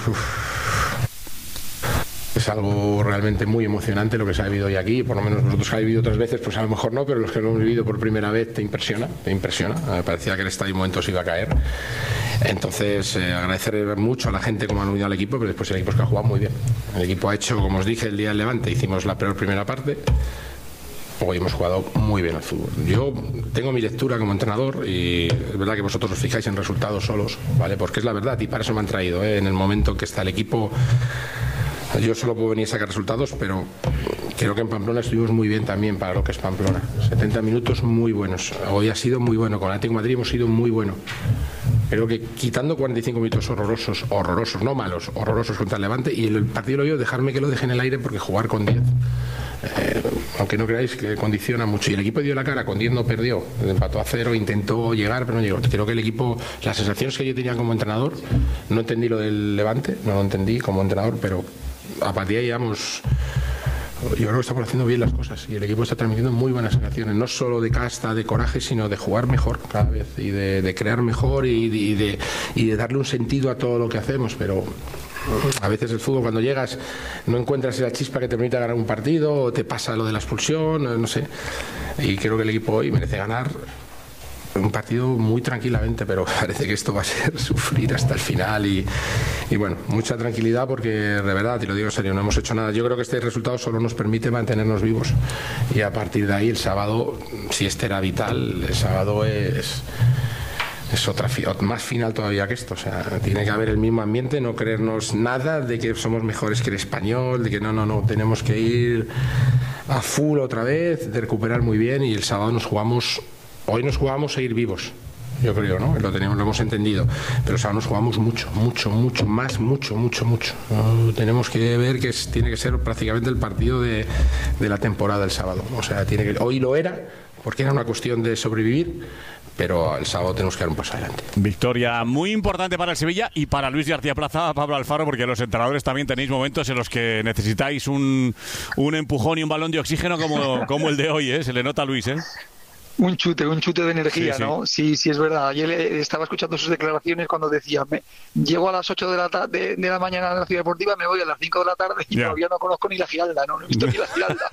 es algo realmente muy emocionante lo que se ha vivido hoy aquí, por lo menos nosotros que hemos vivido otras veces, pues a lo mejor no, pero los que lo hemos vivido por primera vez te impresiona. Me parecía que el estadio en momentos iba a caer. Entonces, agradecer mucho a la gente como han unido al equipo, pero después el equipo es que ha jugado muy bien. El equipo ha hecho, como os dije el día del Levante, hicimos la peor primera parte. Hoy hemos jugado muy bien al fútbol. Yo tengo mi lectura como entrenador y es verdad que vosotros os fijáis en resultados solos, ¿vale? Porque es la verdad y para eso me han traído, en el momento que está el equipo. Yo solo puedo venir a sacar resultados, pero creo que en Pamplona estuvimos muy bien también para lo que es Pamplona. 70 minutos muy buenos. Hoy ha sido muy bueno. Con el Atlético de Madrid hemos sido muy bueno. Creo que quitando 45 minutos horrorosos, no malos, horrorosos contra el Levante, y el partido lo veo, dejarme que lo deje en el aire porque jugar con 10, aunque no creáis, que condiciona mucho. Y el equipo dio la cara, con 10 no perdió, empató a 0, intentó llegar, pero no llegó. Creo que el equipo, las sensaciones que yo tenía como entrenador, no entendí lo del Levante, no lo entendí como entrenador, pero a partir de ahí vamos. Yo creo que estamos haciendo bien las cosas y el equipo está transmitiendo muy buenas sensaciones, no solo de casta, de coraje, sino de jugar mejor cada vez y de crear mejor y de darle un sentido a todo lo que hacemos. Pero a veces el fútbol, cuando llegas, no encuentras esa chispa que te permite ganar un partido, o te pasa lo de la expulsión, no sé. Y creo que el equipo hoy merece ganar un partido muy tranquilamente, pero parece que esto va a ser sufrir hasta el final y bueno, mucha tranquilidad porque de verdad, te lo digo en serio, no hemos hecho nada. Yo creo que este resultado solo nos permite mantenernos vivos y a partir de ahí el sábado, si este era vital, el sábado es otra más final todavía que esto, o sea, tiene que haber el mismo ambiente, no creernos nada de que somos mejores que el Español, de que no, tenemos que ir a full otra vez, de recuperar muy bien y el sábado hoy nos jugamos a ir vivos, yo creo, ¿no? Lo hemos entendido, pero sábado nos jugamos mucho más. Tenemos que ver que tiene que ser prácticamente el partido de la temporada el sábado, o sea, hoy lo era, porque era una cuestión de sobrevivir, pero el sábado tenemos que dar un paso adelante. Victoria muy importante para el Sevilla y para Luis García Plaza, Pablo Alfaro, porque los entrenadores también tenéis momentos en los que necesitáis un empujón y un balón de oxígeno como el de hoy, ¿eh? Se le nota a Luis, ¿eh? Un chute de energía, sí, ¿no? Sí, es verdad. Ayer estaba escuchando sus declaraciones cuando decía, llego a las 8 de la mañana a la Ciudad Deportiva, me voy a las 5 de la tarde y todavía no conozco ni la Giralda, no he visto ni la Giralda.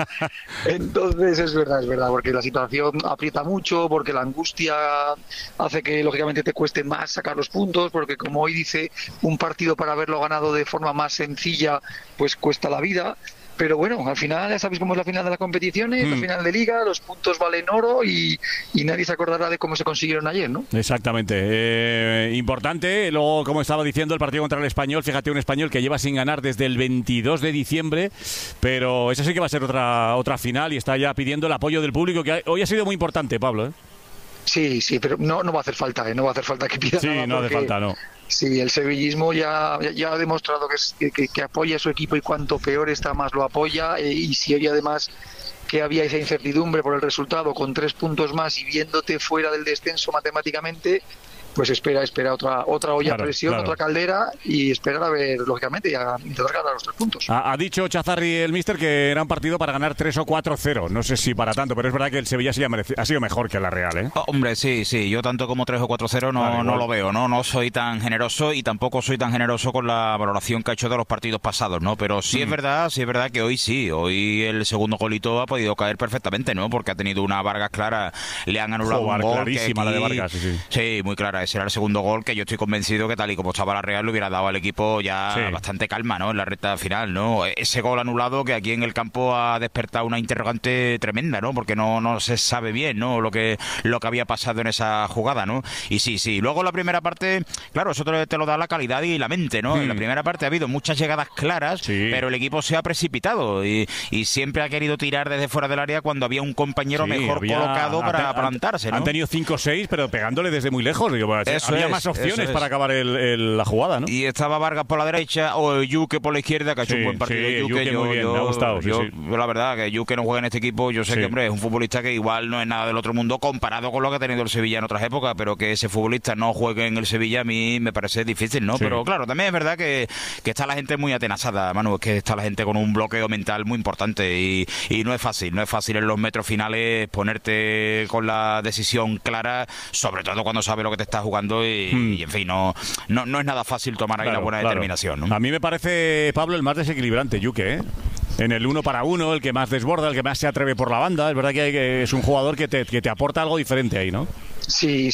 Entonces es verdad, porque la situación aprieta mucho, porque la angustia hace que lógicamente te cueste más sacar los puntos, porque como hoy dice, un partido para haberlo ganado de forma más sencilla, pues cuesta la vida. Pero bueno, al final ya sabéis cómo es la final de las competiciones, la final de Liga, los puntos valen oro y nadie se acordará de cómo se consiguieron ayer, ¿no? Exactamente. Importante, luego, como estaba diciendo, el partido contra el Español, fíjate, un Español que lleva sin ganar desde el 22 de diciembre, pero esa sí que va a ser otra final y está ya pidiendo el apoyo del público, que hoy ha sido muy importante, Pablo, ¿eh? Sí, pero no va a hacer falta, no va a hacer falta que pida nada. Sí, no hace falta, no. Sí, el sevillismo ya ha demostrado que apoya a su equipo y cuanto peor está más lo apoya y si hoy además que había esa incertidumbre por el resultado con 3 puntos más y viéndote fuera del descenso matemáticamente, pues espera otra olla de presión, otra caldera y esperar a ver, lógicamente, y a intentar ganar los 3 puntos. Ha dicho Chazarri, el míster, que era un partido para ganar 3 o 4-0. No sé si para tanto, pero es verdad que el Sevilla sí ha sido mejor que la Real, ¿eh? Hombre, sí. Yo tanto como 3 o 4-0 no lo veo, ¿no? No soy tan generoso y tampoco soy tan generoso con la valoración que ha hecho de los partidos pasados, ¿no? Pero sí es verdad que hoy el segundo golito ha podido caer perfectamente, ¿no? Porque ha tenido una Vargas clara, le han anulado un gol. Clarísima la de Vargas, sí. Sí, muy clara. Ese era el segundo gol que yo estoy convencido que tal y como estaba la Real le hubiera dado al equipo ya bastante calma, ¿no? En la recta final, ¿no? Ese gol anulado que aquí en el campo ha despertado una interrogante tremenda, ¿no? Porque no se sabe bien, ¿no? Lo que había pasado en esa jugada, ¿no? Y sí. Luego la primera parte, claro, eso te lo da la calidad y la mente, ¿no? En la primera parte ha habido muchas llegadas claras, pero el equipo se ha precipitado y siempre ha querido tirar desde fuera del área cuando había un compañero mejor colocado para plantarse, ¿no? Han tenido 5 o 6, pero pegándole desde muy lejos. Había más opciones para acabar la jugada, ¿no? Y estaba Vargas por la derecha o Yuque por la izquierda, que ha hecho un buen partido. Yuque muy bien, me ha gustado. Yo la verdad que Yuque no juega en este equipo, yo sé que, hombre, es un futbolista que igual no es nada del otro mundo comparado con lo que ha tenido el Sevilla en otras épocas, pero que ese futbolista no juegue en el Sevilla a mí me parece difícil, ¿no? Pero claro, también es verdad que está la gente muy atenazada, Manu, es que está la gente con un bloqueo mental muy importante y no es fácil en los metros finales ponerte con la decisión clara, sobre todo cuando sabes lo que te estás jugando y en fin, no es nada fácil tomar ahí la buena determinación, ¿no? A mí me parece, Pablo, el más desequilibrante, Yuque, ¿eh? En el 1 para 1, el que más desborda, el que más se atreve por la banda. Es verdad que es un jugador que te aporta algo diferente ahí, ¿no? Sí,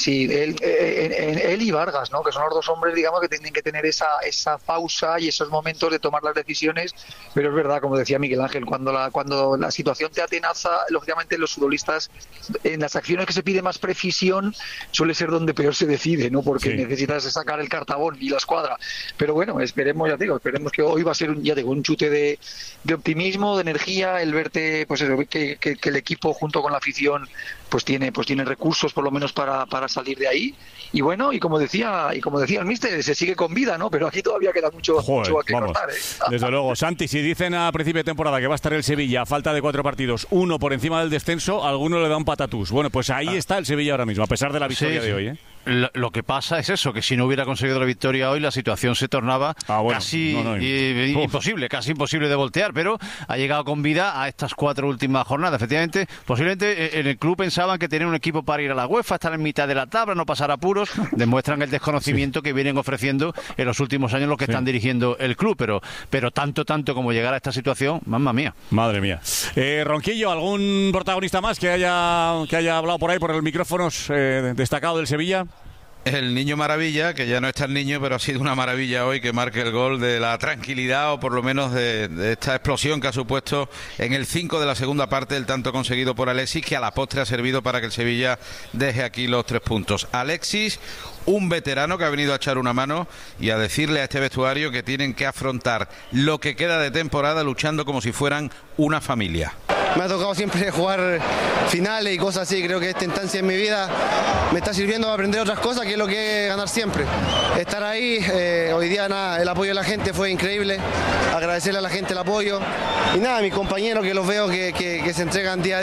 él y Vargas, ¿no? Que son los dos hombres, digamos, que tienen que tener esa pausa y esos momentos de tomar las decisiones, pero es verdad, como decía Miguel Ángel, cuando la situación te atenaza, lógicamente los futbolistas, en las acciones que se pide más precisión, suele ser donde peor se decide, ¿no? Porque necesitas sacar el cartabón y la escuadra. Pero bueno, esperemos que hoy va a ser un chute de optimismo, de energía, el verte, pues eso, que el equipo junto con la afición pues tiene recursos por lo menos para salir de ahí y bueno, y como decía el míster, se sigue con vida, ¿no? Pero aquí todavía queda mucho a que cortar, ¿eh? Desde luego. Santi, si dicen a principio de temporada que va a estar el Sevilla a falta de 4 partidos, 1 por encima del descenso, alguno le da un patatús. Bueno, pues ahí está el Sevilla ahora mismo, a pesar de la victoria de hoy, ¿eh? lo que pasa es eso, que si no hubiera conseguido la victoria hoy, la situación se tornaba casi imposible, casi imposible de voltear, pero ha llegado con vida a estas 4 últimas jornadas. Efectivamente, posiblemente en el club pensaban que tenían un equipo para ir a la UEFA, estar en mitad de la tabla, no pasar apuros, demuestran el desconocimiento que vienen ofreciendo en los últimos años los que están dirigiendo el club, pero tanto como llegar a esta situación, mamma mía. Madre mía. Ronquillo, ¿algún protagonista más que haya hablado por ahí por el micrófono destacado del Sevilla? El niño maravilla, que ya no está el niño, pero ha sido una maravilla hoy que marque el gol de la tranquilidad, o por lo menos de esta explosión que ha supuesto en el 5 de la segunda parte el tanto conseguido por Alexis, que a la postre ha servido para que el Sevilla deje aquí los 3 puntos. Alexis, un veterano que ha venido a echar una mano y a decirle a este vestuario que tienen que afrontar lo que queda de temporada luchando como si fueran una familia. Me ha tocado siempre jugar finales y cosas así. Creo que esta instancia en mi vida me está sirviendo para aprender otras cosas, que es lo que es ganar siempre. Estar ahí, hoy día nada, el apoyo de la gente fue increíble. Agradecerle a la gente el apoyo. Y nada, a mis compañeros que los veo que se entregan día a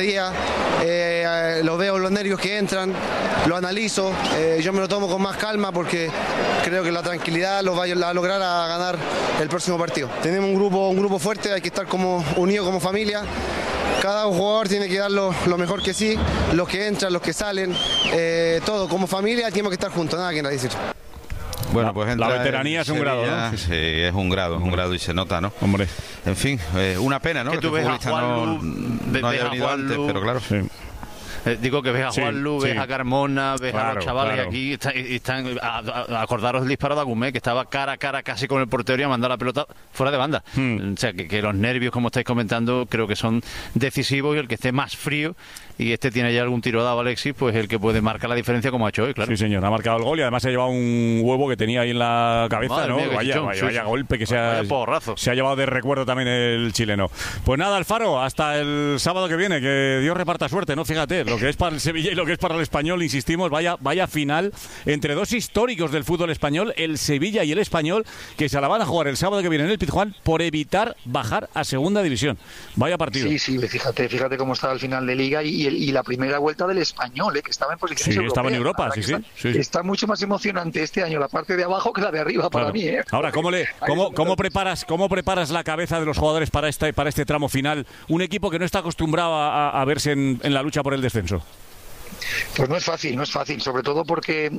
día. Los veo los nervios que entran, lo analizo. Yo me lo tomo con más calma porque creo que la tranquilidad los va a lograr a ganar el próximo partido. Tenemos un grupo fuerte, hay que estar como unidos como familia. Cada jugador tiene que dar lo mejor que sí, los que entran, los que salen, todo como familia tenemos que estar juntos, nada que decir. Bueno, pues la veteranía es un grado, ¿no? Sí, es un grado y se nota, ¿no? Hombre. En fin, una pena, ¿no? Que tú ves a Juan no haya venido antes, pero claro. Sí. Digo que ves a Juanlu, ves a Carmona, ves a los chavales aquí, están acordaros del disparo de Agumé, que estaba cara a cara casi con el portero y a mandar la pelota fuera de banda. O sea, que los nervios, como estáis comentando, creo que son decisivos, y el que esté más frío y tiene ya algún tiro dado, Alexis, pues el que puede marcar la diferencia como ha hecho hoy, claro. Sí, señor, ha marcado el gol y además se ha llevado un huevo que tenía ahí en la cabeza, Madre ¿no? Mía, vaya golpe que se ha llevado de recuerdo también el chileno. Pues nada, Alfaro, hasta el sábado que viene, que Dios reparta suerte, ¿no? Fíjate, lo que es para el Sevilla y lo que es para el Español, insistimos, vaya final entre 2 históricos del fútbol español, el Sevilla y el Español, que se la van a jugar el sábado que viene en el Pizjuán por evitar bajar a segunda división. Vaya partido. Sí, fíjate cómo estaba el final de Liga y la primera vuelta del Español, que estaba en posiciones europeas. Estaba en Europa, sí. Está mucho más emocionante este año la parte de abajo que la de arriba para mí, ¿eh? Ahora, ¿cómo preparas la cabeza de los jugadores para este tramo final? Un equipo que no está acostumbrado a verse en la lucha por el descenso. Pues no es fácil, sobre todo porque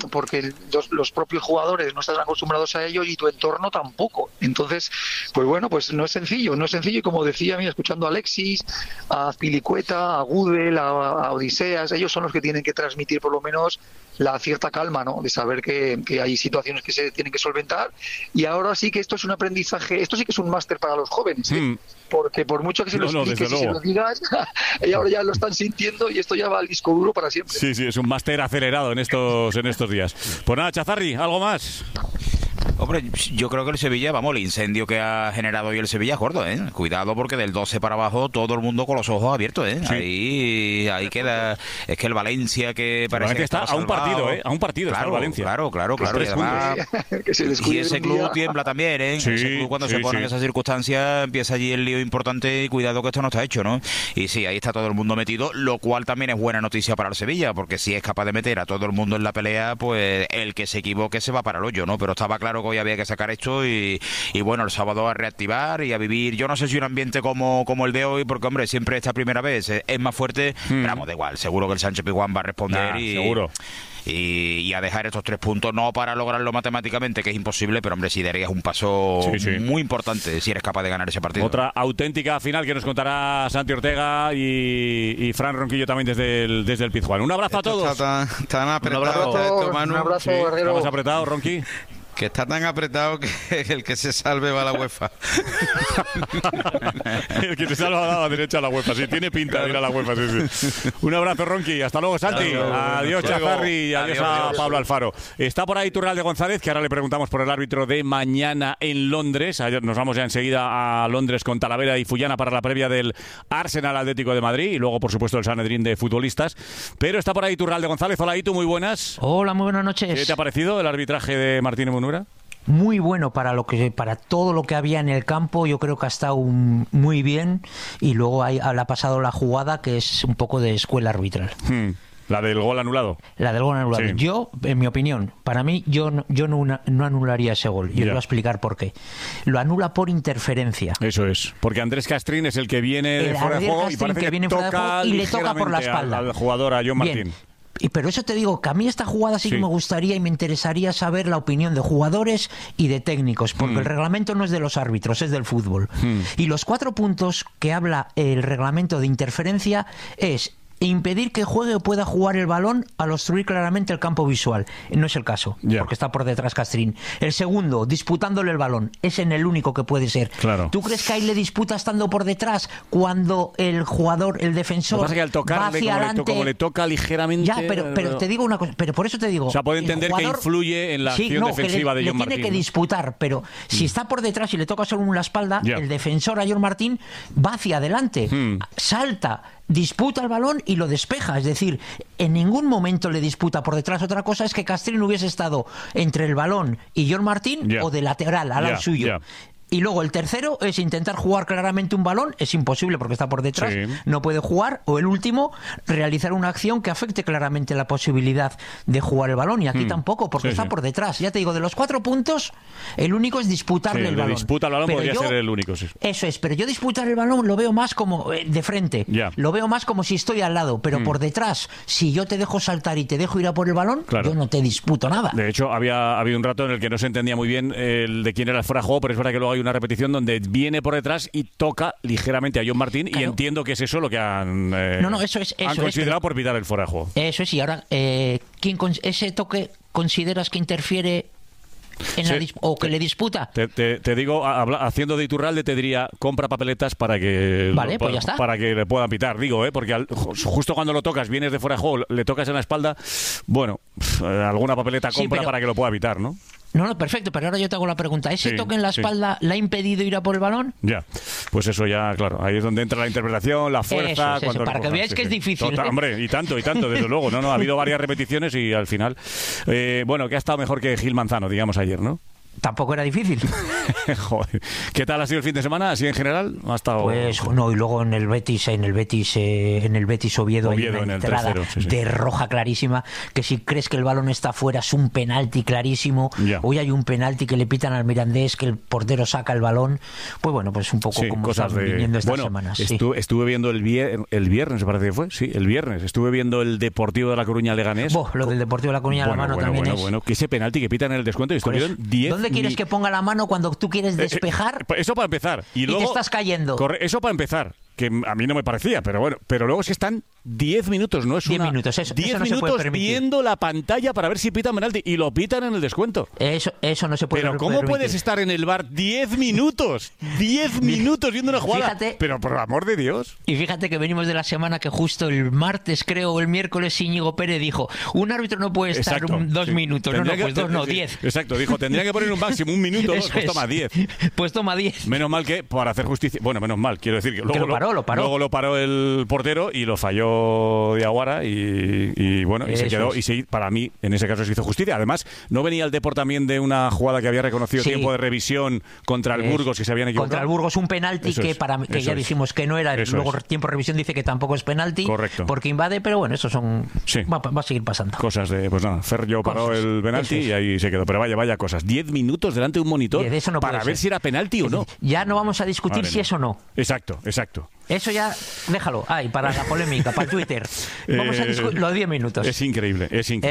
los propios jugadores no están acostumbrados a ello y tu entorno tampoco. Entonces, pues bueno, pues no es sencillo, y como decía, mira, escuchando a Alexis, a Azpilicueta, a Gudel, a Odiseas, ellos son los que tienen que transmitir por lo menos la cierta calma, ¿no? De saber que hay situaciones que se tienen que solventar, y ahora sí que esto es un aprendizaje, esto sí que es un máster para los jóvenes, ¿eh? Porque por mucho que se lo expliques y se lo digas, y ahora ya lo están sintiendo y esto ya va al disco duro para siempre. Sí, es un máster acelerado en estos días. Pues nada, Chazarri, ¿algo más? Hombre, yo creo que el Sevilla, el incendio que ha generado hoy el Sevilla es gordo, ¿eh? Cuidado, porque del 12 para abajo todo el mundo con los ojos abiertos, ¿eh? Sí. Ahí queda. Es que el Valencia, que parece que está a un partido, ¿eh? A un partido está el Valencia. Claro. Y además, y ese club tiembla también, ¿eh? Sí, ese club, cuando se pone en esas circunstancias, empieza allí el lío importante, y cuidado que esto no está hecho, ¿no? Y sí, ahí está todo el mundo metido, lo cual también es buena noticia para el Sevilla, porque si es capaz de meter a todo el mundo en la pelea, pues el que se equivoque se va para el hoyo, ¿no? Pero estaba claro que hoy había que sacar esto y bueno, el sábado a reactivar y a vivir, yo no sé si un ambiente como el de hoy, porque hombre, siempre esta primera vez es más fuerte, pero vamos, da igual, seguro que el Sánchez Pizjuán va a responder seguro. Y a dejar estos 3 puntos, no para lograrlo matemáticamente, que es imposible, pero hombre, sí darías un paso muy importante si eres capaz de ganar ese partido. Otra auténtica final que nos contará Santi Ortega y Fran Ronquillo también desde el Pizjuán. Un abrazo a todos. Están apretados. Un abrazo, Guerrero. ¿Estás apretado, Ronqui? Que está tan apretado que el que se salve va a la UEFA. El que se salva va a la derecha a la UEFA. Sí, tiene pinta de ir a la UEFA. Sí. Un abrazo, Ronqui. Hasta luego, Santi. Adiós, Chazarri. Y adiós a Pablo Alfaro. Está por ahí Turralde González, que ahora le preguntamos por el árbitro de mañana en Londres. Nos vamos ya enseguida a Londres con Talavera y Fullana para la previa del Arsenal Atlético de Madrid y luego, por supuesto, el Sanedrín de futbolistas. Pero está por ahí Turralde González. Hola, Itu, muy buenas. Hola, muy buenas noches. ¿Qué te ha parecido el arbitraje de Martínez Munura? Muy bueno para todo lo que había en el campo. Yo creo que ha estado muy bien, y luego le ha pasado la jugada, que es un poco de escuela arbitral. La del gol anulado. La del gol anulado. Sí. Yo, en mi opinión, para mí, yo no anularía ese gol. Y os voy a explicar por qué. Lo anula por interferencia. Eso es. Porque Andrés Castrín es el que viene de fuera de juego y parece que viene fuera de toca juego y le toca por la espalda al jugador, a John Martín. Pero eso te digo, que a mí esta jugada sí que me gustaría y me interesaría saber la opinión de jugadores y de técnicos, porque el reglamento no es de los árbitros, es del fútbol. Y los 4 puntos que habla el reglamento de interferencia es impedir que juegue o pueda jugar el balón al obstruir claramente el campo visual. No es el caso, porque está por detrás Castrín. El segundo, disputándole el balón. Es en el único que puede ser. Claro. ¿Tú crees que ahí le disputa estando por detrás cuando el jugador, el defensor, lo que pasa es que al tocarle, como le toca ligeramente... Ya, pero te digo una cosa, pero por eso te digo... O sea, puede entender que influye en la acción defensiva de John Martín. Tiene que disputar, pero si está por detrás y le toca solo en la espalda, el defensor a John Martín va hacia adelante, salta, disputa el balón y lo despeja. Es decir, en ningún momento le disputa por detrás. Otra cosa es que Castrín hubiese estado entre el balón y John Martín o de lateral al lado suyo. Y luego el tercero es intentar jugar claramente un balón, es imposible porque está por detrás, no puede jugar. O el último, realizar una acción que afecte claramente la posibilidad de jugar el balón. Y aquí tampoco, porque está por detrás. Ya te digo, de los 4 puntos, el único es disputarle el balón. Disputa el balón pero podría ser el único, sí. Eso es, pero yo disputar el balón lo veo más como de frente. Lo veo más como si estoy al lado, pero por detrás, si yo te dejo saltar y te dejo ir a por el balón, yo no te disputo nada. De hecho, había habido un rato en el que no se entendía muy bien el de quién era el fuera de juego, pero es verdad que luego hay una repetición donde viene por detrás y toca ligeramente a John Martín y entiendo que es eso lo que han han considerado por pitar el fuera de juego. Eso es, y ahora ¿ese toque consideras que interfiere en o que le disputa? Te digo, haciendo de Iturralde te diría, compra papeletas para que pues ya está. Para que le puedan pitar, digo, porque justo cuando lo tocas, vienes de fuera de juego, le tocas en la espalda, bueno, alguna papeleta compra para que lo pueda pitar, ¿no? No, perfecto, pero ahora yo te hago la pregunta. ¿Ese toque en la espalda le ha impedido ir a por el balón? Ya, pues eso ya, claro, ahí es donde entra la interpretación, la fuerza... Eso, para que veáis que es difícil. Total, hombre, y tanto, desde luego. No, ha habido varias repeticiones y al final... bueno, que ha estado mejor que Gil Manzano, digamos, ayer, ¿no? Tampoco era difícil. Joder. ¿Qué tal ha sido el fin de semana? ¿Así en general? ¿Ha estado... Pues no, y luego en el Betis Oviedo hay una entrada de roja clarísima, que si crees que el balón está fuera es un penalti clarísimo. Hoy hay un penalti que le pitan al Mirandés, que el portero saca el balón. Pues bueno, pues un poco como estamos viniendo estas semanas. Estuve viendo el viernes, me parece que fue. Sí, el viernes. Estuve viendo el Deportivo de La Coruña Leganés. Lo del Deportivo de La Coruña la mano también es... Bueno, que ese penalti que pitan en el descuento y estuvieron 10... ¿Dónde quieres que ponga la mano cuando tú quieres despejar? Eso para empezar. Y luego te estás cayendo. Eso para empezar. Que a mí no me parecía, pero bueno. Pero luego es que están 10 minutos, no es 10 minutos, eso 10 no minutos viendo la pantalla para ver si pitan penalti. Y lo pitan en el descuento. Eso no se puede permitir. Pero ¿cómo puedes estar en el bar 10 minutos? 10 minutos viendo una jugada. Fíjate, pero por amor de Dios. Y fíjate que venimos de la semana que justo el martes, creo, o el miércoles, Íñigo Pérez dijo, un árbitro no puede estar 2 minutos. No, 10. Exacto, dijo, tendría que poner un máximo 1 minuto, pues toma 10. Pues toma 10. Menos mal que, para hacer justicia, bueno, menos mal, quiero decir que luego lo paró. Luego lo paró el portero y lo falló Diaguara y bueno, y se quedó. Y sí, para mí, en ese caso se hizo justicia. Además, no venía el Depor también de una jugada que había reconocido tiempo de revisión contra el Burgos, que se habían equivocado. Contra el Burgos, un penalti que ya dijimos que no era. Luego tiempo de revisión dice que tampoco es penalti. Correcto. Porque invade, pero bueno, eso son... Va a seguir pasando. Cosas de... Pues nada, Ferro paró el penalti y ahí se quedó. Pero vaya cosas. 10 minutos delante de un monitor para ver si era penalti o no. Ya no vamos a discutir si es o no. Exacto. Eso ya, déjalo. Para la polémica, para Twitter. Vamos a discutir los 10 minutos. Es increíble.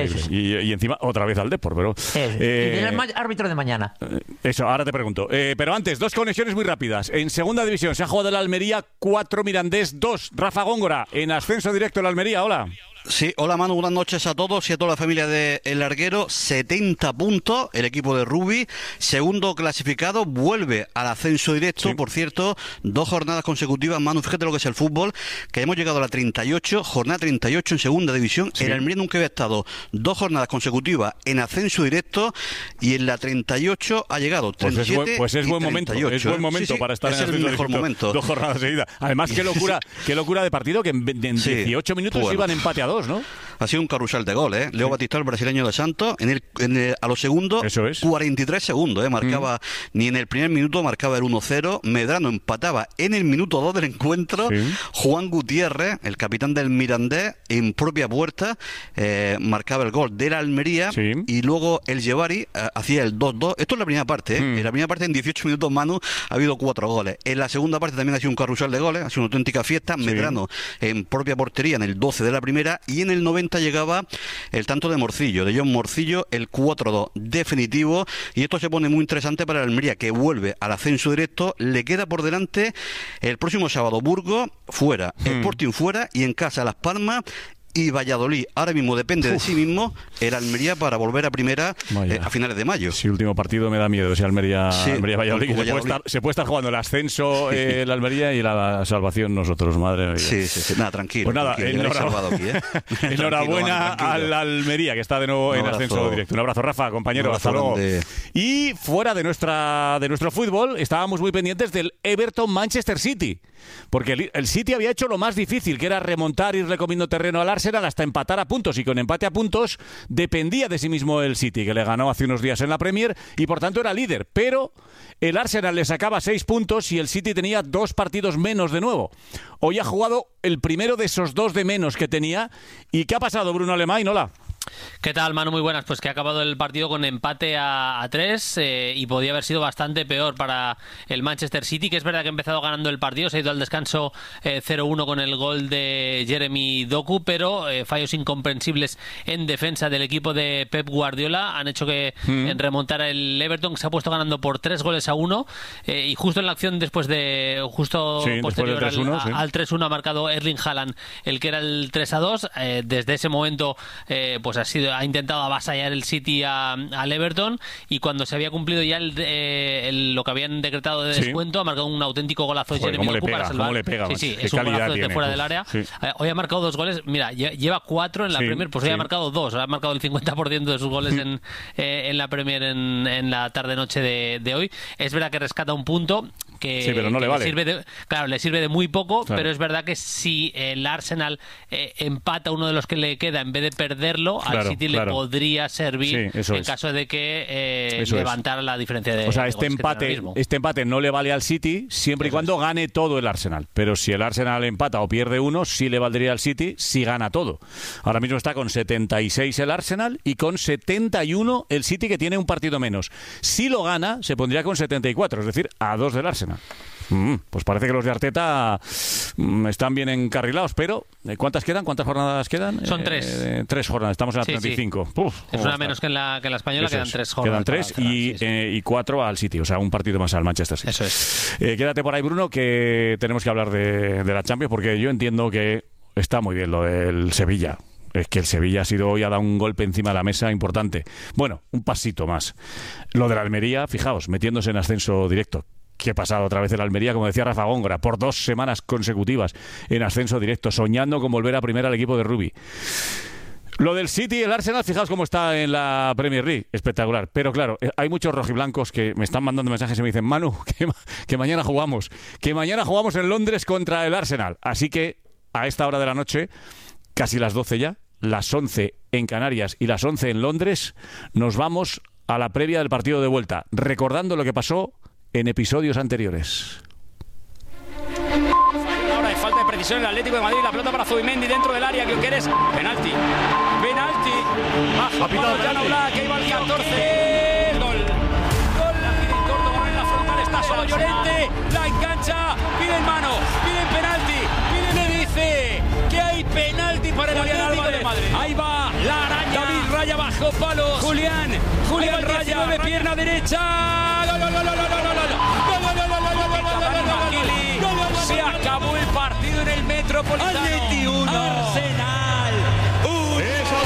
Y encima, otra vez al Depor, pero... y del árbitro de mañana. Eso, ahora te pregunto. Pero antes, 2 conexiones muy rápidas. En segunda división se ha jugado el Almería 4, Mirandés 2. Rafa Góngora, en ascenso directo el Almería. Hola. Sí, hola Manu, buenas noches a todos y a toda la familia de El Larguero. 70 puntos el equipo de Rubi, segundo clasificado, vuelve al ascenso directo. Por cierto, 2 jornadas consecutivas, Manu, fíjate lo que es el fútbol, que hemos llegado a la 38, jornada 38 en segunda división. El Almería nunca había estado 2 jornadas consecutivas en ascenso directo y en la 38 ha llegado 37 pues es buen momento, 38, es buen momento para estar en el mejor momento. 2 jornadas seguidas. Además, qué locura de partido, que en 18 minutos iban empate a 2, ¿no? Ha sido un carrusel de goles, Leo Batista, el brasileño de Santos, a los segundos, 43 segundos, marcaba, ni en el primer minuto marcaba el 1-0, Medrano empataba en el minuto 2 del encuentro, Juan Gutiérrez, el capitán del Mirandés, en propia puerta, marcaba el gol de la Almería, y luego el Yevari hacía el 2-2. Esto es la primera parte, en la primera parte, en 18 minutos, Manu, ha habido 4 goles. En la segunda parte también ha sido un carrusel de goles, ha sido una auténtica fiesta, Medrano en propia portería en el 12 de la primera, y en el 90 llegaba el tanto de Morcillo, de John Morcillo, el 4-2 definitivo, y esto se pone muy interesante para el Almería, que vuelve al ascenso directo. Le queda por delante el próximo sábado Burgos fuera, Sporting fuera, y en casa Las Palmas y Valladolid. Ahora mismo depende de sí mismo el Almería para volver a primera a finales de mayo. Sí, último partido me da miedo ese Almería-Valladolid. Se puede estar jugando el ascenso el Almería y la salvación nosotros, madre mía. Sí. Nada, tranquilo. Pues nada, enhorabuena al Almería, que está de nuevo en ascenso directo. Un abrazo, Rafa, compañero, hasta luego. Y fuera de nuestro fútbol, estábamos muy pendientes del Everton-Manchester City, porque el City había hecho lo más difícil, que era remontar, irle comiendo terreno al Arsenal hasta empatar a puntos, y con empate a puntos dependía de sí mismo el City, que le ganó hace unos días en la Premier y por tanto era líder, pero el Arsenal le sacaba 6 puntos y el City tenía 2 partidos menos de nuevo. Hoy ha jugado el primero de esos 2 de menos que tenía. ¿Y qué ha pasado, Bruno Alemán? Hola. ¿Qué tal, Manu? Muy buenas. Pues que ha acabado el partido con empate a 3 y podía haber sido bastante peor para el Manchester City, que es verdad que ha empezado ganando el partido, se ha ido al descanso 0-1 con el gol de Jeremy Doku, pero fallos incomprensibles en defensa del equipo de Pep Guardiola han hecho que remontara el Everton, que se ha puesto ganando por 3-1, y justo en la acción después posterior al 3-1 ha marcado Erling Haaland, el que era el 3-2. Desde ese momento pues ha intentado avasallar el City al Everton, y cuando se había cumplido ya lo que habían decretado de descuento, ha marcado un auténtico golazo de Jeremy Doku para salvar. Es un golazo desde fuera del área. Hoy ha marcado 2 goles, mira, lleva 4 en la Premier, pues hoy ha marcado 2, ha marcado el 50% de sus goles en la Premier en la tarde-noche de hoy. Es verdad que rescata un punto que, pero no le vale. Le sirve de muy poco, pero es verdad que si el Arsenal empata uno de los que le queda en vez de perderlo, al City le podría servir en caso de que levantara la diferencia de este empate no le vale al City siempre y cuando gane todo el Arsenal, pero si el Arsenal empata o pierde uno, sí le valdría al City si gana todo. Ahora mismo está con 76 el Arsenal y con 71 el City, que tiene un partido menos. Si lo gana, se pondría con 74, es decir, a 2 del Arsenal. Pues parece que los de Arteta están bien encarrilados, pero ¿cuántas quedan? ¿Cuántas jornadas quedan? Son 3. 3 jornadas, estamos en la 35. Sí. Es una menos que en la española, quedan 3 jornadas. Quedan 3 y 4 al City, o sea, un partido más al Manchester City. Eso es. Quédate por ahí, Bruno, que tenemos que hablar de la Champions, porque yo entiendo que está muy bien lo del Sevilla. Es que el Sevilla ha dado un golpe encima de la mesa importante. Bueno, un pasito más. Lo de la Almería, fijaos, metiéndose en ascenso directo. ¿Qué ha pasado otra vez en la Almería? Como decía Rafa Góngora, por 2 semanas consecutivas en ascenso directo, soñando con volver a primera al equipo de Rubi. Lo del City y el Arsenal, fijaos cómo está en la Premier League, espectacular. Pero claro, hay muchos rojiblancos que me están mandando mensajes y me dicen: Manu, que mañana jugamos en Londres contra el Arsenal. Así que a esta hora de la noche, casi las 12 ya, las 11 en Canarias y las 11 en Londres, nos vamos a la previa del partido de vuelta, recordando lo que pasó en episodios anteriores. Ahora hay falta de precisión en el Atlético de Madrid, la pelota para Zubimendi dentro del área, que quieres penalti, baja Pablo Jan Oblak, que iba al 14, gol, la pide Córdoba en la frontal, está solo Llorente, la engancha, piden mano, piden penalti, le dice que hay penalti para el Atlético de Madrid. Ahí va la araña, David Raya bajo palos, Julián Raya de pierna derecha. Se acabó el partido en el Metropolitano. Arsenal 1.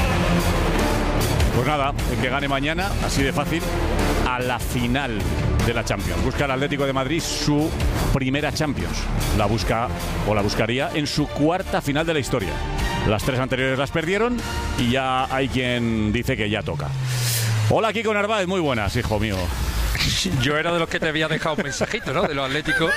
Pues nada, el que gane mañana, así de fácil, a la final de la Champions. Busca el Atlético de Madrid su primera Champions. La buscaría en su 4ª final de la historia. Las 3 anteriores las perdieron y ya hay quien dice que ya toca. Hola, Kiko Narváez, muy buenas, hijo mío. Yo era de los que te había dejado un mensajito, ¿no? De los Atléticos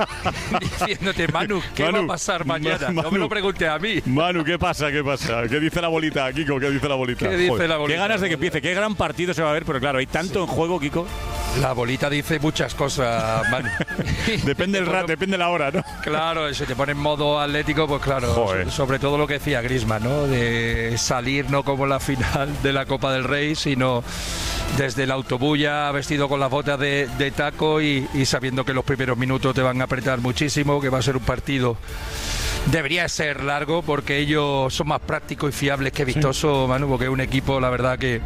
diciéndote, Manu, ¿qué va a pasar mañana? No me lo preguntes a mí. Manu, ¿qué pasa? ¿Qué pasa? ¿Qué dice la bolita, Kiko? ¿Qué dice la bolita? ¿Qué dice la bolita? Qué ganas de que empiece, qué gran partido se va a ver, pero claro, hay tanto en juego, Kiko. La bolita dice muchas cosas, Manu. Depende el rato, depende la hora, ¿no? Claro, si te pone en modo atlético, pues claro, sobre todo lo que decía Griezmann, ¿no? De salir no como la final de la Copa del Rey, sino desde el autobús ya vestido con las botas de taco y sabiendo que los primeros minutos te van a apretar muchísimo, que va a ser un partido. Debería ser largo porque ellos son más prácticos y fiables que vistosos, Manu, porque es un equipo, la verdad, que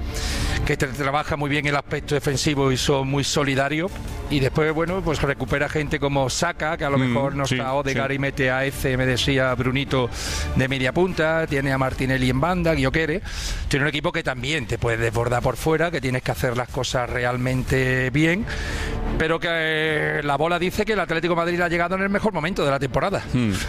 trabaja muy bien el aspecto defensivo y son muy solidarios. Y después, bueno, pues recupera gente como Saka, que a lo mejor no está Odegaard y mete a Eze, me decía Brunito, de media punta. Tiene a Martinelli en banda, Gyökeres. Tiene un equipo que también te puede desbordar por fuera, que tienes que hacer las cosas realmente bien. Pero que la bola dice que el Atlético de Madrid ha llegado en el mejor momento de la temporada.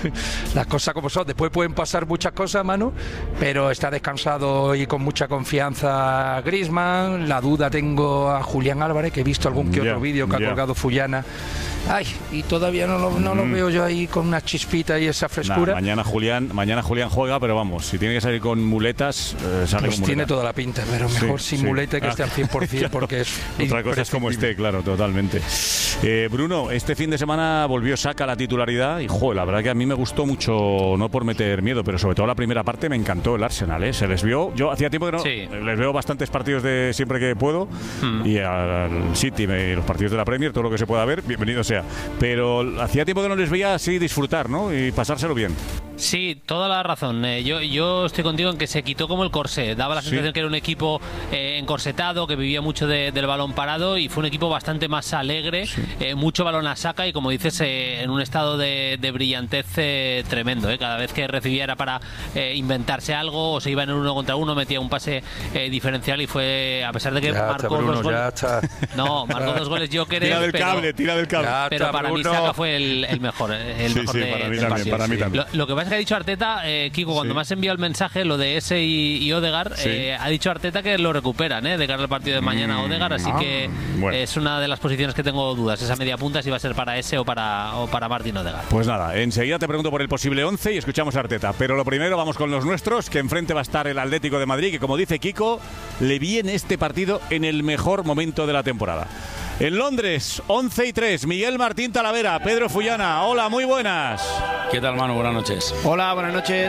Las cosas como son. Después pueden pasar muchas cosas, Manu, pero está descansado y con mucha confianza Griezmann. La duda tengo a Julián Álvarez, que he visto algún que otro vídeo que ha colgado Fullana. Ay, y todavía no lo veo yo ahí con una chispita y esa frescura. Mañana Julián juega, pero vamos, si tiene que salir con muletas, sale pues con tiene muletas. Toda la pinta, pero mejor sin muleta que esté al 100%, claro. Porque es otra cosa es como esté, claro, totalmente. Bruno, este fin de semana volvió Saka a la titularidad y, la verdad que a mí me gustó mucho, no por meter miedo, pero sobre todo la primera parte me encantó el Arsenal, Se les vio, yo hacía tiempo que no, les veo bastantes partidos de siempre que puedo, y al City, los partidos de la Premier, todo lo que se pueda ver, bienvenido sea. Pero hacía tiempo que no les veía así disfrutar, ¿no? Y pasárselo bien. Sí, toda la razón. Yo estoy contigo en que se quitó como el corsé. Daba la sensación que era un equipo encorsetado, que vivía mucho del balón parado, y fue un equipo bastante más alegre, mucho balón a saca y, como dices, en un estado de brillantez tremendo. Cada vez que recibía era para inventarse algo, o se iba en 1 contra 1, metía un pase diferencial, y fue, a pesar de que marcó dos goles. Marcó 2 goles Gyökeres. Tira del cable. Pero para mí Saka fue el mejor. El mejor para mí también. Lo que pasa es que ha dicho Arteta, Kiko, cuando me has enviado el mensaje, lo de Eze y Odegaard, ha dicho Arteta que lo recuperan, de cara al partido de mañana a Odegaard, así que es una de las posiciones que tengo dudas, esa media punta, si va a ser para Eze o para Martín Odegaard. Pues nada, enseguida te pregunto por el posible 11 y escuchamos a Arteta, pero lo primero vamos con los nuestros, que enfrente va a estar el Atlético de Madrid, que, como dice Kiko, le viene este partido en el mejor momento de la temporada. En Londres, 11:03, Miguel Martín Talavera, Pedro Fullana. Hola, muy buenas. ¿Qué tal, Manu? Buenas noches. Hola, buenas noches.